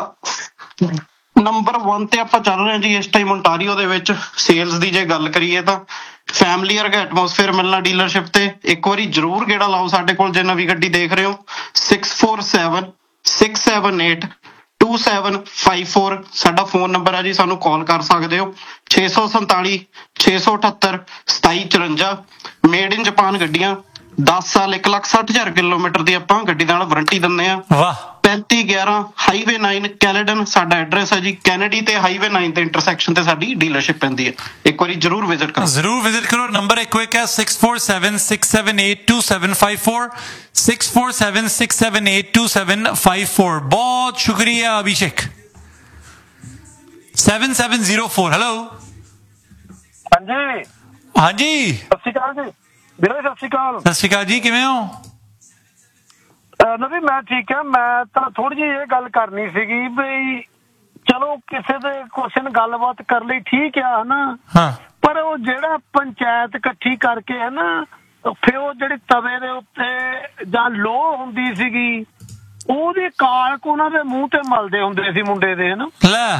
ਨੰਬਰ ਵਨ ਤੇ ਆਪਾਂ ਚੱਲ ਰਹੇ ਹਾਂ ਜੀ ਇਸ ਟਾਈਮ ਓਨਟਾਰੀਓ ਦੇ ਵਿੱਚ ਸੇਲਸ ਦੀ। ਜੇ ਗੱਲ ਕਰੀਏ ਤਾਂ ਫੈਮਿਲੀ ਵਰਗਾ ਐਟਮੋਸਫੇਅਰ ਮਿਲਣਾ ਡੀਲਰਸ਼ਿਪ ਤੇ। ਇੱਕ ਵਾਰੀ ਜ਼ਰੂਰ ਗੇੜਾ ਲਾਓ ਸਾਡੇ ਕੋਲ ਜੇ ਨਵੀਂ ਗੱਡੀ ਦੇਖ ਰਹੇ ਹੋ। Six four seven six seven eight two seven five four ਸਾਡਾ ਫੋਨ ਨੰਬਰ ਹੈ ਜੀ, ਸਾਨੂੰ ਕਾਲ ਕਰ ਸਕਦੇ ਹੋ। ਛੇ ਸੌ ਸੰਤਾਲੀ ਛੇ ਸੌ ਅਠੱਤਰ ਸਤਾਈ ਚੁਰੰਜਾ। ਮੇਡ ਇਨ ਜਾਪਾਨ ਗੱਡੀਆਂ, ਦਸ ਸਾਲ ਇੱਕ ਲੱਖ ਸੱਠ ਹਜ਼ਾਰ ਕਿਲੋਮੀਟਰ ਦੀ ਆਪਾਂ ਗੱਡੀ ਨਾਲ ਵਾਰੰਟੀ ਦਿੰਦੇ ਆ। ਵਾਹ। ਪੈਂਤੀ ਗਿਆਰਾਂ ਹਾਈਵੇ ਨਾਈਨ ਕੈਲੇਡਨ ਸਾਡਾ ਐਡਰੈਸ ਹੈ ਜੀ। ਕੈਨੇਡੀ ਤੇ ਹਾਈਵੇ ਨਾਈਨ ਤੇ ਇੰਟਰਸੈਕਸ਼ਨ ਤੇ ਸਾਡੀ ਡੀਲਰਸ਼ਿਪ ਪੈਂਦੀ ਹੈ। ਇੱਕ ਵਾਰੀ ਜਰੂਰ ਵਿਜ਼ਿਟ ਕਰੋ, ਜ਼ਰੂਰ ਵਿਜ਼ਿਟ ਕਰੋ। ਨੰਬਰ ਇੱਕ ਇੱਕ ਹੈ six four seven six seven eight two seven five four six four seven six seven eight two seven five four. ਬਹੁਤ ਸ਼ੁਕਰੀਆ Abhishek. Seven seven zero four. Hello. ਹਾਂਜੀ ਹਾਂਜੀ ਸਤਿ ਸ਼੍ਰੀ ਅਕਾਲ ਜੀ ਵੀਰੇ। ਸਤਿ ਸ਼੍ਰੀ ਅਕਾਲ। ਸਤਿ ਸ਼੍ਰੀ ਅਕਾਲ ਜੀ, ਕਿਵੇਂ ਹੋ? ਨਵੀ ਮੈਂ ਠੀਕ ਆ। ਮੈਂ ਤਾਂ ਥੋੜੀ ਜਿਹੀ ਇਹ ਗੱਲ ਕਰਨੀ ਸੀਗੀ ਵੀ ਚਲੋ ਕਿਸੇ ਦੇ ਕੁਐਸਚਨ ਗੱਲਬਾਤ ਕਰ ਲਈ, ਠੀਕ ਆ ਹਨਾ, ਹਾਂ, ਪਰ ਉਹ ਜਿਹੜਾ ਪੰਚਾਇਤ ਇਕੱਠੀ ਕਰਕੇ ਹੈ ਨਾ, ਫਿਰ ਉਹ ਜਿਹੜੀ ਤਵੇ ਦੇ ਉੱਤੇ ਜਾਂ ਲੋਹ ਹੁੰਦੀ ਸੀਗੀ, ਉਹਦੀ ਕਾਲਕ ਉਹਨਾਂ ਦੇ ਮੂੰਹ ਤੇ ਮਲਦੇ ਹੁੰਦੇ ਸੀ ਮੁੰਡੇ ਦੇ, ਹਨਾ। ਲੈ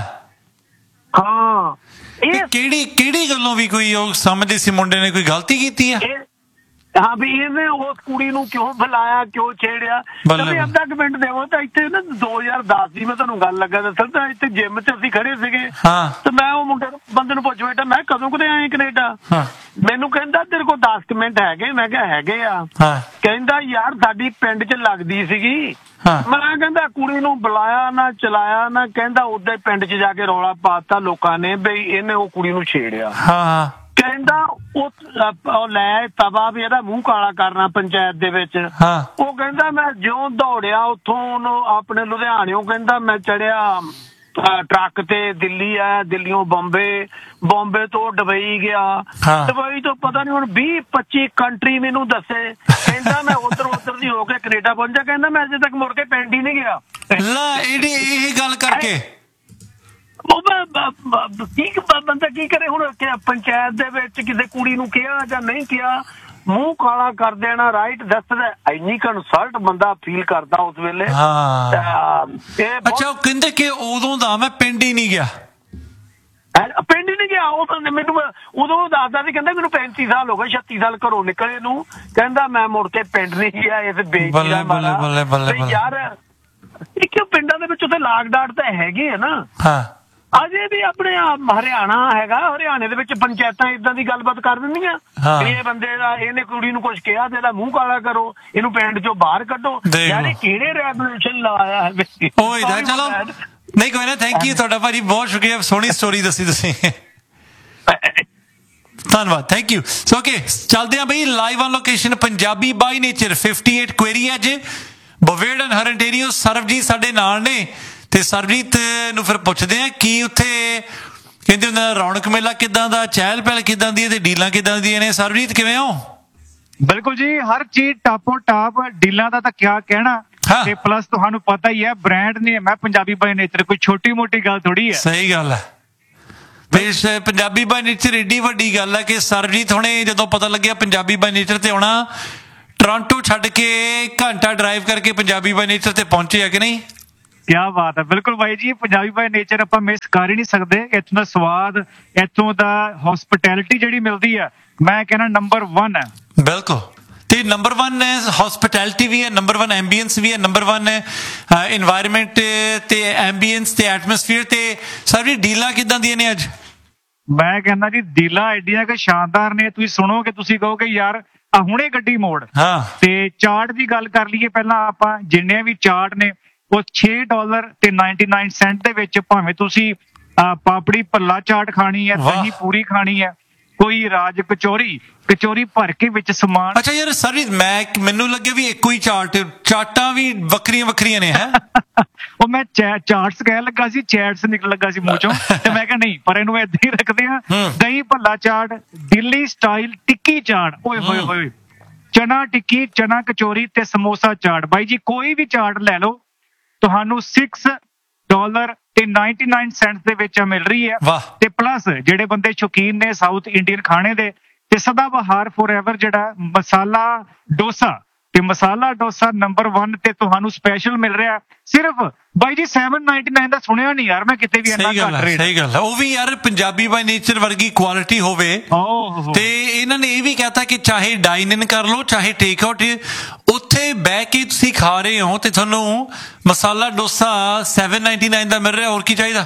ਹਾਂ, ਇਹ ਕਿਹੜੀ ਕਿਹੜੀ ਗੱਲੋਂ ਵੀ ਕੋਈ ਉਹ ਸਮਝਦੇ ਸੀ ਮੁੰਡੇ ਨੇ ਕੋਈ ਗਲਤੀ ਕੀਤੀ ਆ? ਹਾਂ ਵੀ ਇਹਨੇ ਉਸ ਕੁੜੀ ਨੂੰ ਕਿਉਂ ਬੁਲਾਇਆ, ਕਿਉਂ ਛੇੜਿਆ। ਤੁਸੀਂ ਅੱਧਾ ਕੁ ਮਿੰਟ ਦੇਵੋ ਤਾਂ ਇੱਥੇ ਨਾ ਦੋ ਹਜ਼ਾਰ ਦਸ ਦੀ ਮੈਂ ਤੁਹਾਨੂੰ ਗੱਲ ਲੱਗਾ ਦੱਸਣ, ਤਾਂ ਇੱਥੇ ਜਿਮ 'ਚ ਅਸੀਂ ਖੜੇ ਸੀਗੇ ਤੇ ਮੈਂ ਉਹ ਮੁੰਡੇ ਨੂੰ ਬੰਦੇ ਨੂੰ ਪੁੱਛ ਬੈਠਾ, ਮੈਂ ਕਦੋਂ ਕਦੇ ਆਏ ਕੈਨੇਡਾ? ਮੈਨੂੰ ਕਹਿੰਦਾ ਤੇਰੇ ਕੋਲ ਦਸ ਕੁ ਮਿੰਟ ਹੈਗੇ? ਮੈਂ ਕਿਹਾ ਹੈਗੇ ਆ। ਕਹਿੰਦਾ ਯਾਰ ਸਾਡੀ ਪਿੰਡ 'ਚ ਲੱਗਦੀ ਸੀਗੀ। ਮੈਂ ਕਹਿੰਦਾ ਕੁੜੀ ਨੂੰ ਬੁਲਾਇਆ ਨਾ ਚਲਾਇਆ ਨਾ, ਕਹਿੰਦਾ ਉਦਾਂ ਹੀ ਪਿੰਡ 'ਚ ਜਾ ਕੇ ਰੌਲਾ ਪਾਤਾ ਲੋਕਾਂ ਨੇ ਬਈ ਇਹਨੇ ਉਹ ਕੁੜੀ ਨੂੰ ਛੇੜਿਆ। ਕਹਿੰਦਾ ਉਹ ਲੈ ਤਵਾ ਵੀ ਇਹਦਾ ਮੂੰਹ ਕਾਲਾ ਕਰਨਾ ਪੰਚਾਇਤ ਦੇ ਵਿੱਚ। ਉਹ ਕਹਿੰਦਾ ਮੈਂ ਜਿਉਂ ਦੌੜਿਆ ਉੱਥੋਂ ਉਹਨੂੰ ਆਪਣੇ ਲੁਧਿਆਣਿਓਂ, ਕਹਿੰਦਾ ਮੈਂ ਚੜਿਆ ਟਰੱਕ ਤੇ ਦਿੱਲੀ ਆਇਆ, ਦਿੱਲੀੋਂ ਬੰਬੇ, ਬੰਬੇ ਤੋਂ ਡਬਈ ਗਿਆ, ਡਬਈ ਤੋਂ ਪਤਾ ਨੀ ਹੁਣ ਵੀਹ ਪੱਚੀ ਕੰਟਰੀ ਮੈਨੂੰ ਦੱਸੇ। ਕਹਿੰਦਾ ਮੈਂ ਉਧਰ ਉਧਰ ਦੀ ਹੋ ਕੇ ਕੈਨੇਡਾ ਪਹੁੰਚਿਆ। ਕਹਿੰਦਾ ਮੈਂ ਅਜੇ ਤੱਕ ਮੁੜ ਕੇ ਪਿੰਡ ਹੀ ਨਹੀਂ ਗਿਆ। ਇਹ ਗੱਲ ਕਰਕੇ ਉਹ ਕੀ ਬੰਦਾ ਕੀ ਕਰੇ ਹੁਣ? ਪੰਚਾਇਤ ਦੇ ਵਿੱਚ ਕਿਸੇ ਕੁੜੀ ਨੂੰ ਕਿਹਾ ਜਾਂ ਨਹੀਂ ਕਿਹਾ, ਮੂੰਹ ਕਾਲਾ ਕਰ ਦੇਣਾ। ਰਾਈਟ, ਦੱਸਦਾ ਇੰਨੀ ਕੰਸਲਟ ਬੰਦਾ ਫੀਲ ਕਰਦਾ ਉਸ ਵੇਲੇ। ਅੱਛਾ, ਉਹ ਕਹਿੰਦੇ ਕਿ ਉਦੋਂ ਦਾ ਮੈਂ ਪਿੰਡ ਹੀ ਨਹੀਂ ਗਿਆ। ਪਿੰਡ ਹੀ ਨਹੀਂ ਗਿਆ ਉਹ ਮੈਨੂੰ। ਉਦੋਂ ਦੱਸਦਾ ਸੀ, ਕਹਿੰਦਾ ਮੈਨੂੰ ਪੈਂਤੀ ਸਾਲ ਹੋ ਗਏ, ਛੱਤੀ ਸਾਲ ਘਰੋਂ ਨਿਕਲੇ ਨੂੰ। ਕਹਿੰਦਾ ਮੈਂ ਮੁੜ ਕੇ ਪਿੰਡ ਨਹੀਂ ਗਿਆ। ਇਸ ਬੇਇੱਜ਼ਤੀ ਦਾ ਮਾਰਾ ਯਾਰ, ਕਿਉਂ ਪਿੰਡਾਂ ਦੇ ਵਿੱਚ ਉੱਥੇ ਲਾਗ ਡਾਟ ਤਾਂ ਹੈਗੇ ਆ ਨਾ। ਅਜੇ ਵੀ ਆਪਣੇ ਹਰਿਆਣਾ ਹੈਗਾ, ਹਰਿਆਣੇ ਦੇ ਵਿੱਚ ਪੰਚਾਇਤਾਂ ਇਦਾਂ ਦੀ ਗੱਲਬਾਤ ਕਰ ਦਿੰਦੀਆਂ। ਇਹ ਬੰਦੇ ਦਾ, ਇਹਨੇ ਕੁੜੀ ਨੂੰ ਕੁਛ ਕਿਹਾ ਤੇ ਇਹਦਾ ਮੂੰਹ ਕਾਲਾ ਕਰੋ, ਇਹਨੂੰ ਪਿੰਡ ਚੋਂ ਬਾਹਰ ਕੱਢੋ। ਯਾਰ ਕਿਹੜੇ ਰੈਗੂਲੇਸ਼ਨ ਲਾਇਆ ਹੈ? ਚਲੋ ਨਹੀਂ ਕੋਈ ਨਾ, ਥੈਂਕ ਯੂ ਤੁਹਾਡਾ ਭਾਜੀ, ਬਹੁਤ ਸ਼ੁਕਰੀਆ, ਸੋਹਣੀ ਸਟੋਰੀ ਦੱਸੀ ਤੁਸੀਂ। ਧੰਨਵਾਦ, ਥੈਂਕ ਯੂ। ਸੋ ਓਕੇ, ਚੱਲਦੇ ਆ ਬਈ live on location Punjabi by nature fifty eight query ਅੱਜ ਬਵੇਡ ਐਂਡ ਹਰੰਟੇਰੀਓ। ਸਰਬਜੀਤ ਸਾਡੇ ਨਾਲ ਨੇ ਤੇ ਸਰਬਜੀਤ ਨੂੰ ਫਿਰ ਪੁੱਛਦੇ ਆ ਕੀ ਉੱਥੇ ਕਹਿੰਦੇ ਹੁੰਦਾ ਰੌਣਕ ਮੇਲਾ ਕਿੱਦਾਂ ਦਾ, ਚਹਿਲ ਪਹਿਲ ਕਿੱਦਾਂ ਦੀ ਹੈ ਤੇ ਡੀਲਾਂ ਕਿੱਦਾਂ ਦੀਆਂ ਨੇ। ਸਰਬਜੀਤ ਕਿਵੇਂ ਹੋ? ਬਿਲਕੁਲ ਜੀ, ਹਰ ਚੀਜ਼ ਟਾਪੋ ਟਾਪ। ਡੀਲਾਂ ਦਾ ਤਾਂ ਕਿਆ ਕਹਿਣਾ, ਤੇ ਪਲੱਸ ਤੁਹਾਨੂੰ ਪਤਾ ਹੀ ਹੈ ਬ੍ਰਾਂਡ ਨੇ ਮੈਂ ਪੰਜਾਬੀ ਬਾਈ ਨੇਚਰ, ਕੋਈ ਛੋਟੀ ਮੋਟੀ ਗੱਲ ਥੋੜੀ ਹੈ। ਸਹੀ ਗੱਲ ਹੈ। ਤੇ ਸ- ਪੰਜਾਬੀ ਬਾਈ ਨੇਚਰ ਏਡੀ ਵੱਡੀ ਗੱਲ ਹੈ ਕਿ ਸਰਜੀਤ ਹੁਣੇ ਜਦੋਂ ਪਤਾ ਲੱਗਿਆ ਪੰਜਾਬੀ ਬਾਈ ਨੇਚਰ ਤੇ ਆਉਣਾ, ਟੋਰਾਂਟੋ ਛੱਡ ਕੇ ਘੰਟਾ ਡਰਾਈਵ ਕਰਕੇ ਪੰਜਾਬੀ ਬਾਈ ਨੇਚਰ ਤੇ ਪਹੁੰਚੇ ਆ ਕਿ ਨਹੀਂ? ਕਿਆ ਬਾਤ ਹੈ, ਬਿਲਕੁਲ ਬਾਈ ਜੀ। ਪੰਜਾਬੀ ਬਾਈ ਨੇਚਰ ਆਪਾਂ ਮਿਸ ਕਰ ਹੀ ਨਹੀਂ ਸਕਦੇ। ਇੱਥੋਂ ਦਾ ਸਵਾਦ, ਇੱਥੋਂ ਦਾ ਹੌਸਪਿਟੈਲਿਟੀ ਜਿਹੜੀ ਮਿਲਦੀ ਹੈ, ਮੈਂ ਕਹਿੰਦਾ ਨੰਬਰ ਵਨ ਹੈ। ਬਿਲਕੁਲ। ਤੇ ਨੰਬਰ ਵਨ ਹੈ ਹੌਸਪਿਟੈਲਿਟੀ ਵੀ ਹੈ, ਨੰਬਰ ਵਨ ਐਂਬੀਐਂਸ ਵੀ ਹੈ, ਨੰਬਰ ਵਨ ਹੈ ਇਨਵਾਇਰਮੈਂਟ ਤੇ ਐਂਬੀਐਂਸ ਤੇ ਐਟਮੋਸਫੀਅਰ। ਤੇ ਸਰ ਜੀ ਡੀਲਾਂ ਕਿੱਦਾਂ ਦੀਆਂ ਨੇ ਅੱਜ? ਮੈਂ ਕਹਿੰਦਾ ਜੀ ਡੀਲਾਂ ਐਡੀਆਂ ਕਿ ਸ਼ਾਨਦਾਰ ਨੇ। ਤੁਸੀਂ ਸੁਣੋਗੇ ਤੁਸੀਂ ਕਹੋਗੇ ਯਾਰ ਆ ਹੁਣੇ ਗੱਡੀ ਮੋੜ। ਹਾਂ। ਤੇ ਚਾਰਟ ਦੀ ਗੱਲ ਕਰ ਲਈਏ ਪਹਿਲਾਂ ਆਪਾਂ, ਜਿੰਨੇ ਵੀ ਚਾਰਟ ਨੇ ਉਹ ਛੇ ਡਾਲਰ ਤੇ ਨਿਨਆਨਵੇਂ ਸੈਂਟ ਦੇ ਵਿੱਚ। ਭਾਵੇਂ ਤੁਸੀਂ ਪਾਪੜੀ ਭੱਲਾ ਚਾਟ ਖਾਣੀ ਹੈ, ਦਹੀਂ ਪੂਰੀ ਖਾਣੀ ਹੈ, ਕੋਈ ਰਾਜ ਕਚੌਰੀ ਕਚੌਰੀ ਭਰ ਕੇ ਵਿੱਚ ਸਮਾਨ। ਅੱਛਾ ਯਾਰ ਸਰ ਮੈਂ ਮੈਨੂੰ ਲੱਗਿਆ ਵੀ ਇੱਕੋ ਹੀ ਚਾਰਟ, ਚਾਟਾਂ ਵੀ ਵੱਖਰੀਆਂ ਵੱਖਰੀਆਂ ਨੇ ਹੈ। ਉਹ ਮੈਂ ਚਾਰਟਸ ਕਹਿਣ ਲੱਗਾ ਸੀ, ਚੈਟਸ ਨਿਕਲ ਲੱਗਾ ਸੀ ਮੂੰਹ ਚੋਂ, ਤੇ ਮੈਂ ਕਿਹਾ ਨਹੀਂ, ਪਰ ਇਹਨੂੰ ਏਦਾਂ ਹੀ ਰੱਖਦੇ ਆ। ਦਹੀਂ ਭੱਲਾ ਚਾਟ, ਦਿੱਲੀ ਸਟਾਈਲ ਟਿੱਕੀ ਚਾਟ, ਓਏ ਹੋਏ ਹੋਏ, ਚਨਾ ਟਿੱਕੀ, ਚਨਾ ਕਚੌਰੀ ਤੇ ਸਮੋਸਾ ਚਾਟ। ਬਾਈ ਜੀ ਕੋਈ ਵੀ ਚਾਟ ਲੈ ਲਓ, ਤੁਹਾਨੂੰ ਸਿਕਸ ਡਾਲਰ ਤੇ ਨਿਨਆਨਵੇਂ ਸੈਂਟ ਦੇ ਵਿੱਚ ਮਿਲ ਰਹੀ ਹੈ। ਤੇ ਪਲੱਸ ਜਿਹੜੇ ਬੰਦੇ ਸ਼ੌਕੀਨ ਨੇ ਸਾਊਥ ਇੰਡੀਅਨ ਖਾਣੇ ਦੇ, ਤੇ ਸਦਾ ਬਹਾਰ ਫੋਰਐਵਰ ਜਿਹੜਾ ਮਸਾਲਾ ਡੋਸਾ, ਤੇ ਮਸਾਲਾ ਡੋਸਾ ਨੰਬਰ ਵਨ ਤੇ ਤੁਹਾਨੂੰ ਸਪੈਸ਼ਲ ਮਿਲ ਰਿਹਾ ਸਿਰਫ ਬਾਈ ਜੀ ਸੈਵਨ ਨਾਈਨਟੀ ਨਾਈਨ ਦਾ। ਸੁਣਿਆ ਨਹੀਂ ਯਾਰ ਮੈਂ ਕਿਤੇ ਵੀ ਇੰਨਾ ਘੱਟ ਰੇਟ। ਸਹੀ ਗੱਲ ਹੈ, ਉਹ ਵੀ ਯਾਰ ਪੰਜਾਬੀ ਬਾਈ ਨੇਚਰ ਵਰਗੀ ਕੁਆਲਿਟੀ ਹੋਵੇ। ਤੇ ਇਹਨਾਂ ਨੇ ਇਹ ਵੀ ਕਹਿਤਾ ਕਿ ਚਾਹੇ ਡਾਈਨ ਇਨ ਕਰ ਲਓ ਚਾਹੇ ਟੇਕ ਆਊਟ, ਉੱਥੇ ਬਹਿ ਕੇ ਤੁਸੀਂ ਖਾ ਰਹੇ ਹੋ ਤੇ ਤੁਹਾਨੂੰ masala dosa seven ninety nine ਦਾ ਮਿਲ ਰਿਹਾ। ਹੋਰ ਕੀ ਚਾਹੀਦਾ?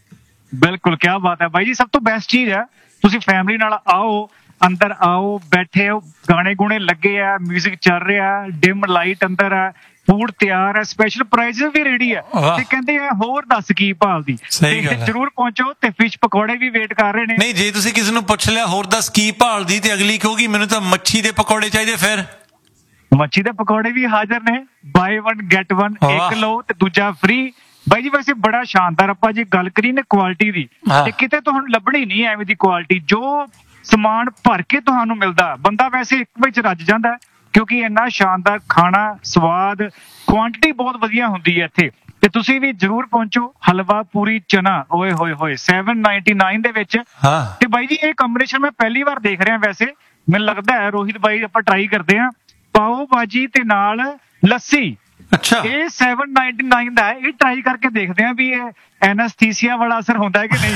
ਬਿਲਕੁਲ, ਕਿਆ ਬਾਤ ਹੈ ਬਾਈ ਜੀ। ਸਭ ਤੋਂ ਬੈਸਟ ਚੀਜ਼ ਹੈ, ਤੁਸੀਂ ਫੈਮਿਲੀ ਨਾਲ ਆਓ, ਅੰਦਰ ਆਓ, ਬੈਠੇ ਹੋ, ਗਾਣੇ ਗੁਣੇ ਲੱਗੇ ਆ, ਮਿਊਜ਼ਿਕ ਚੱਲ ਰਿਹਾ, ਡਿਮ ਲਾਈਟ ਅੰਦਰ ਹੈ, ਫੂਡ ਤਿਆਰ ਹੈ, ਸਪੈਸ਼ਲ ਪ੍ਰਾਈਜ਼ ਵੀ ਰੈਡੀ ਹੈ, ਤੇ ਕਹਿੰਦੇ ਆ ਹੋਰ ਦੱਸ ਕੀ ਭਾਲਦੀ। ਜਰੂਰ ਪਹੁੰਚੋ ਤੇ ਫਿਸ਼ ਪਕੌੜੇ ਵੀ ਵੇਟ ਕਰ ਰਹੇ ਨੇ। ਨਹੀਂ, ਜੇ ਤੁਸੀਂ ਕਿਸੇ ਨੂੰ ਪੁੱਛ ਲਿਆ ਹੋਰ ਦੱਸ ਕੀ ਭਾਲਦੀ, ਤੇ ਅਗਲੀ ਕਹੂਗੀ ਮੈਨੂੰ ਤਾਂ ਮੱਛੀ ਦੇ ਪਕੌੜੇ ਚਾਹੀਦੇ, ਫਿਰ ਮੱਛੀ ਦੇ ਪਕੌੜੇ ਵੀ ਹਾਜ਼ਰ ਨੇ। ਬਾਏ ਵਨ ਗੈਟ ਵਨ, ਇੱਕ ਲਓ ਤੇ ਦੂਜਾ ਫ੍ਰੀ। ਬਾਈ ਜੀ ਵੈਸੇ ਬੜਾ ਸ਼ਾਨਦਾਰ, ਆਪਾਂ ਜੇ ਗੱਲ ਕਰੀਏ ਨਾ ਕੁਆਲਿਟੀ ਦੀ, ਤੇ ਕਿਤੇ ਤੁਹਾਨੂੰ ਲੱਭਣੀ ਨਹੀਂ ਐਵੇਂ ਦੀ ਕੁਆਲਿਟੀ। ਜੋ ਸਮਾਨ ਭਰ ਕੇ ਤੁਹਾਨੂੰ ਮਿਲਦਾ, ਬੰਦਾ ਵੈਸੇ ਇੱਕ ਵਿੱਚ ਰੱਜ ਜਾਂਦਾ, ਕਿਉਂਕਿ ਇੰਨਾ ਸ਼ਾਨਦਾਰ ਖਾਣਾ, ਸਵਾਦ, ਕੁਆਂਟੀਟੀ ਬਹੁਤ ਵਧੀਆ ਹੁੰਦੀ ਹੈ ਇੱਥੇ। ਤੇ ਤੁਸੀਂ ਵੀ ਜਰੂਰ ਪਹੁੰਚੋ। ਹਲਵਾ ਪੂਰੀ ਚਨਾ, ਓਏ ਹੋਏ ਹੋਏ, ਸੈਵਨ ਨਾਈਨਟੀ ਨਾਈਨ ਦੇ ਵਿੱਚ। ਤੇ ਬਾਈ ਜੀ ਇਹ ਕੰਬੀਨੇਸ਼ਨ ਮੈਂ ਪਹਿਲੀ ਵਾਰ ਦੇਖ ਰਿਹਾ। ਵੈਸੇ ਮੈਨੂੰ ਲੱਗਦਾ ਹੈ ਰੋਹਿਤ ਬਾਈ ਆਪਾਂ ਟਰਾਈ ਕਰਦੇ ਹਾਂ, ਪਾਓ ਭਾਜੀ ਤੇ ਨਾਲ ਲੱਸੀ। ਅੱਛਾ, ਇਹ ਸੈਵਨ ਨਾਈਨਟੀ ਨਾਈਨ ਦਾ ਹੈ, ਇਹ ਟਰਾਈ ਕਰਕੇ ਦੇਖਦੇ ਹਾਂ ਵੀ ਇਹ ਐਨਸਥੀਸੀਆ ਵਾਲਾ ਅਸਰ ਹੁੰਦਾ ਹੈ ਕਿ ਨਹੀਂ।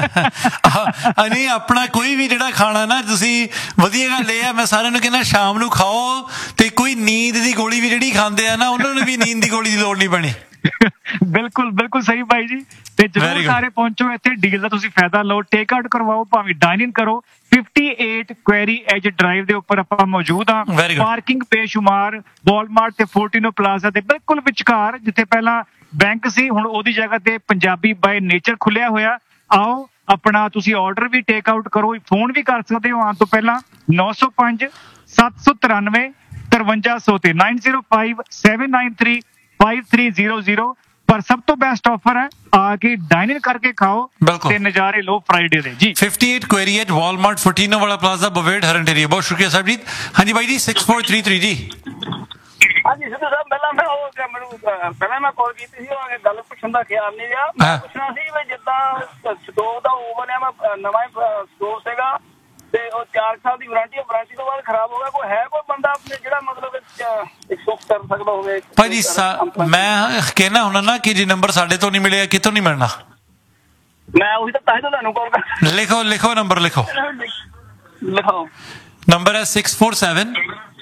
ਨਹੀਂ, ਆਪਣਾ ਕੋਈ ਵੀ ਜਿਹੜਾ ਖਾਣਾ ਨਾ, ਤੁਸੀਂ ਵਧੀਆ ਗੱਲ ਇਹ ਆ, ਮੈਂ ਸਾਰਿਆਂ ਨੂੰ ਕਹਿੰਦਾ ਸ਼ਾਮ ਨੂੰ ਖਾਓ, ਤੇ ਕੋਈ ਨੀਂਦ ਦੀ ਗੋਲੀ ਵੀ ਜਿਹੜੀ ਖਾਂਦੇ ਆ ਨਾ, ਉਹਨਾਂ ਨੂੰ ਵੀ ਨੀਂਦ ਦੀ ਗੋਲੀ ਦੀ ਲੋੜ ਨਹੀਂ ਪੈਣੀ। ਬਿਲਕੁਲ ਬਿਲਕੁਲ ਸਹੀ ਬਾਈ ਜੀ। ਤੇ ਜਰੂਰ ਸਾਰੇ ਪਹੁੰਚੋ ਇੱਥੇ, ਡੀਲ ਦਾ ਤੁਸੀਂ ਫਾਇਦਾ ਲਓ, ਟੇਕ ਆਊਟ ਕਰਵਾਓ, ਭਾਵੇਂ ਡਾਈਨ ਇਨ ਕਰੋ। Fifty eight query as drive ਦੇ ਉੱਪਰ ਆਪਾਂ ਮੌਜੂਦ ਹਾਂ। ਪਾਰਕਿੰਗ ਬੇਸ਼ੁਮਾਰ, ਵਾਲਮਾਰਟ ਤੇ ਫੋਰਟੀਨੋ ਪਲਾਜ਼ਾ ਦੇ ਬਿਲਕੁਲ ਵਿਚਕਾਰ, ਜਿੱਥੇ ਪਹਿਲਾਂ ਬੈਂਕ ਸੀ ਹੁਣ ਉਹਦੀ ਜਗ੍ਹਾ ਤੇ ਪੰਜਾਬੀ ਬਾਈ ਨੇਚਰ ਖੁੱਲਿਆ ਹੋਇਆ। ਆਓ, ਆਪਣਾ ਤੁਸੀਂ ਆਰਡਰ ਵੀ ਟੇਕ ਆਊਟ ਕਰੋ, ਫੋਨ ਵੀ ਕਰ ਸਕਦੇ ਹੋ ਆਉਣ ਤੋਂ ਪਹਿਲਾਂ। ਨੌ ਸੌ ਪੰਜ ਸੱਤ ਸੌ ਤਰਾਨਵੇਂ ਤਰਵੰਜਾ ਸੌ ਤੇ nine zero five seven nine three five three zero zero. ਪਰ ਸਭ ਤੋਂ ਬੈਸਟ ਆਫਰ ਹੈ, ਆ ਕੇ ਡਾਈਨ ਇਨ ਕਰਕੇ ਖਾਓ ਤੇ ਨਜ਼ਾਰੇ ਲਓ ਫਰਾਈਡੇ ਦੇ ਜੀ। Fifty eight query at Walmart ਫੋਰਟੀਨੋ ਵਾਲਾ ਪਲਾਜ਼ਾ, ਬਵੇਡ, ਹਰਨਟੇਰੀਆ। ਬਹੁਤ ਸ਼ੁਕਰੀਆ ਸਰਬਜੀਤ। ਹਾਂਜੀ ਬਾਈ ਜੀ, six four three three G. ਹਾਂਜੀ ਸਿੱਧੂ ਸਾਹਿਬ, ਪਹਿਲਾਂ ਮੈਂ ਉਹ ਮੈਨੂੰ ਪਹਿਲਾਂ ਮੈਂ ਕਾਲ ਕੀਤੀ ਸੀ, ਉਹ ਗੱਲ ਪੁੱਛਣ ਦਾ ਖਿਆਲ ਨਹੀਂ ਰਿਹਾ। ਮੈਂ ਪੁੱਛਣਾ ਸੀ ਵੀ ਜਿੱਦਾਂ ਸਟੋਵ ਦਾ ਓਵਨ ਹੈ, ਮੈਂ ਨਵਾਂ ਸਟੋਵ ਸੀਗਾ, ਤੇ ਉਹ ਚਾਰ ਸਾਲ ਦੀ ਵਾਰੰਟੀ ਹੈ, ਵਾਰੰਟੀ ਤੋਂ ਬਾਅਦ ਖਰਾਬ ਹੋ ਗਿਆ, ਕੋਈ ਹੈ ਕੋਈ ਬੰਦਾ ਆਪਣੇ ਜਿਹੜਾ ਮਤਲਬ ਸੁੱਖ ਕਰ ਸਕਦਾ ਹੋਵੇ? ਭਾਜੀ ਮੈਂ ਕਹਿਣਾ ਹੁੰਦਾ ਨਾ ਕਿ ਜੇ ਨੰਬਰ ਸਾਡੇ ਤੋਂ ਨਹੀਂ ਮਿਲਿਆ ਕਿਤੋਂ ਨਹੀਂ ਮਿਲਣਾ। ਮੈਂ ਉਹੀ ਤਾਂ ਤਾਂ ਹੀ ਤਾਂ ਤੁਹਾਨੂੰ ਕਾਲ ਕਰ। ਲਿਖੋ ਲਿਖੋ ਨੰਬਰ ਲਿਖੋ ਲਿਖੋ। ਨੰਬਰ ਹੈ ਸਿਕਸ ਫੋਰ ਸੈਵਨ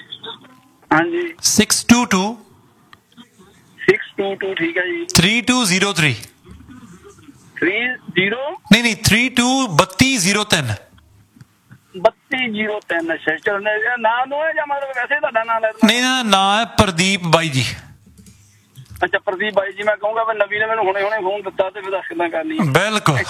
ਹਾਂਜੀ six to two six to to ਠੀਕ ਹੈ ਜੀ। Three two zero three three zero ਨਹੀਂ ਨਹੀਂ ਥ੍ਰੀ ਟੂ ਬੱਤੀ ਜ਼ੀਰੋ ਤਿੰਨ ਬੱਤੀ ਜ਼ੀਰੋ ਤਿੰਨ। ਅੱਛਾ, ਚਲੋ ਨਾਮ ਨੂੰ ਹੈ ਜਾਂ ਮਤਲਬ ਵੈਸੇ ਤੁਹਾਡਾ ਨਾਮ ਲੈ? ਨਹੀਂ, ਨਾਂ ਹੈ ਪ੍ਰਦੀਪ ਬਾਈ ਜੀ। ਅੱਛਾ, ਪ੍ਰਦੀਪ ਬਾਈ ਜੀ। ਮੈਂ ਕਹੂੰਗਾ ਵੀ ਨਵੀਂ ਨੇ ਮੈਨੂੰ ਹੁਣੇ ਹੁਣੇ ਫੋਨ ਦਿੱਤਾ ਤੇ ਫਿਰ ਦੱਸ ਕਿੱਦਾਂ ਕਰਨੀ। ਬਿਲਕੁਲ।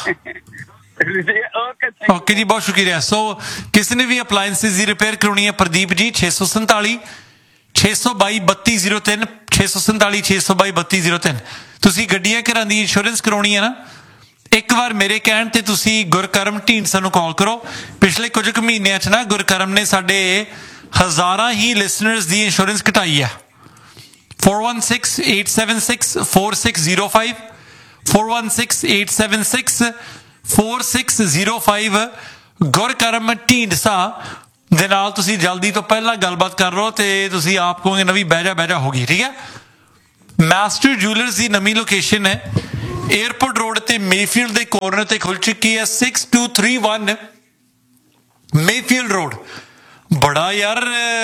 ਓਕੇ ਜੀ, ਬਹੁਤ ਸ਼ੁਕਰੀਆ। ਸੋ ਕਿਸੇ ਨੇ ਵੀ ਅਪਲਾਇੰਸਿਸ ਦੀ ਰਿਪੇਅਰ ਕਰਾਉਣੀ ਹੈ, ਪ੍ਰਦੀਪ ਜੀ, ਛੇ ਸੌ ਸੰਤਾਲੀ ਛੇ ਸੌ ਬਾਈ ਬੱਤੀ ਜ਼ੀਰੋ ਤਿੰਨ ਛੇ ਸੌ ਸੰਤਾਲੀ ਛੇ ਸੌ ਬਾਈ ਬੱਤੀ ਜ਼ੀਰੋ ਤਿੰਨ। ਤੁਸੀਂ ਗੱਡੀਆਂ ਘਰਾਂ ਦੀ ਇੰਸ਼ੋਰੈਂਸ ਕਰਾਉਣੀ ਹੈ ਨਾ, ਇੱਕ ਵਾਰ ਮੇਰੇ ਕਹਿਣ ਤੇ ਤੁਸੀਂ ਗੁਰਕਰਮ ਢੀਂਡਸਾ ਨੂੰ ਕਾਲ ਕਰੋ। ਪਿਛਲੇ ਕੁਝ ਕੁ ਮਹੀਨਿਆਂ 'ਚ ਨਾ ਗੁਰਕਰਮ ਨੇ ਸਾਡੇ ਹਜ਼ਾਰਾਂ ਹੀ ਲਿਸਨਰਸ ਦੀ ਇੰਸ਼ੋਰੈਂਸ ਘਟਾਈ ਹੈ। four one six eight seven six four six zero five four one six eight seven six four six zero five गुरकरम Dhindsa ਦੇ ਨਾਲ ਤੁਸੀਂ ਜਲਦੀ ਤੋਂ ਪਹਿਲਾਂ ਗੱਲਬਾਤ ਕਰ ਲਓ ਤੇ ਤੁਸੀਂ ਆਪ ਕਹੋਗੇ ਨਵੀਂ ਬਹਿ ਜਾ ਬਹਿ ਜਾ ਹੋ ਗਈ। ਠੀਕ ਹੈ, ਮਾਸਟਰ ਜੂਲਰਸ ਦੀ ਨਵੀਂ ਲੋਕੇਸ਼ਨ ਹੈ ਏਅਰਪੋਰਟ ਰੋਡ ਤੇ ਮੇਫੀਲਡ ਦੇ ਕੋਰਨਰ ਤੇ ਖੁੱਲ ਚੁੱਕੀ ਹੈ six two three one Mayfield road. ਬੜਾ ਯਾਰ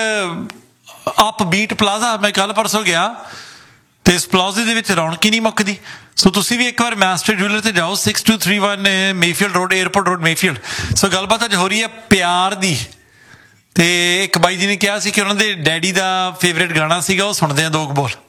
ਅਪਬੀਟ ਪਲਾਜ਼ਾ, ਮੈਂ ਕੱਲ ਪਰਸੋਂ ਗਿਆ ਤੇ ਇਸ ਪਲਾਜ਼ੇ ਦੇ ਵਿੱਚ ਰੌਣਕ ਹੀ ਨਹੀਂ ਮੁੱਕਦੀ। ਸੋ ਤੁਸੀਂ ਵੀ ਇੱਕ ਵਾਰ ਮਾਸਟਰ ਜੂਲਰ ਤੇ ਜਾਓ six two three one Mayfield road airport road Mayfield. ਸੋ ਗੱਲਬਾਤ ਅੱਜ ਹੋ ਰਹੀ ਹੈ ਪਿਆਰ ਦੀ ਤੇ ਇੱਕ ਬਾਈ ਜੀ ਨੇ ਕਿਹਾ ਸੀ ਕਿ ਉਹਨਾਂ ਦੇ ਡੈਡੀ ਦਾ ਫੇਵਰੇਟ ਗਾਣਾ ਸੀਗਾ, ਉਹ ਸੁਣਦੇ ਆ ਦੋ ਕੁ ਬੋਲ।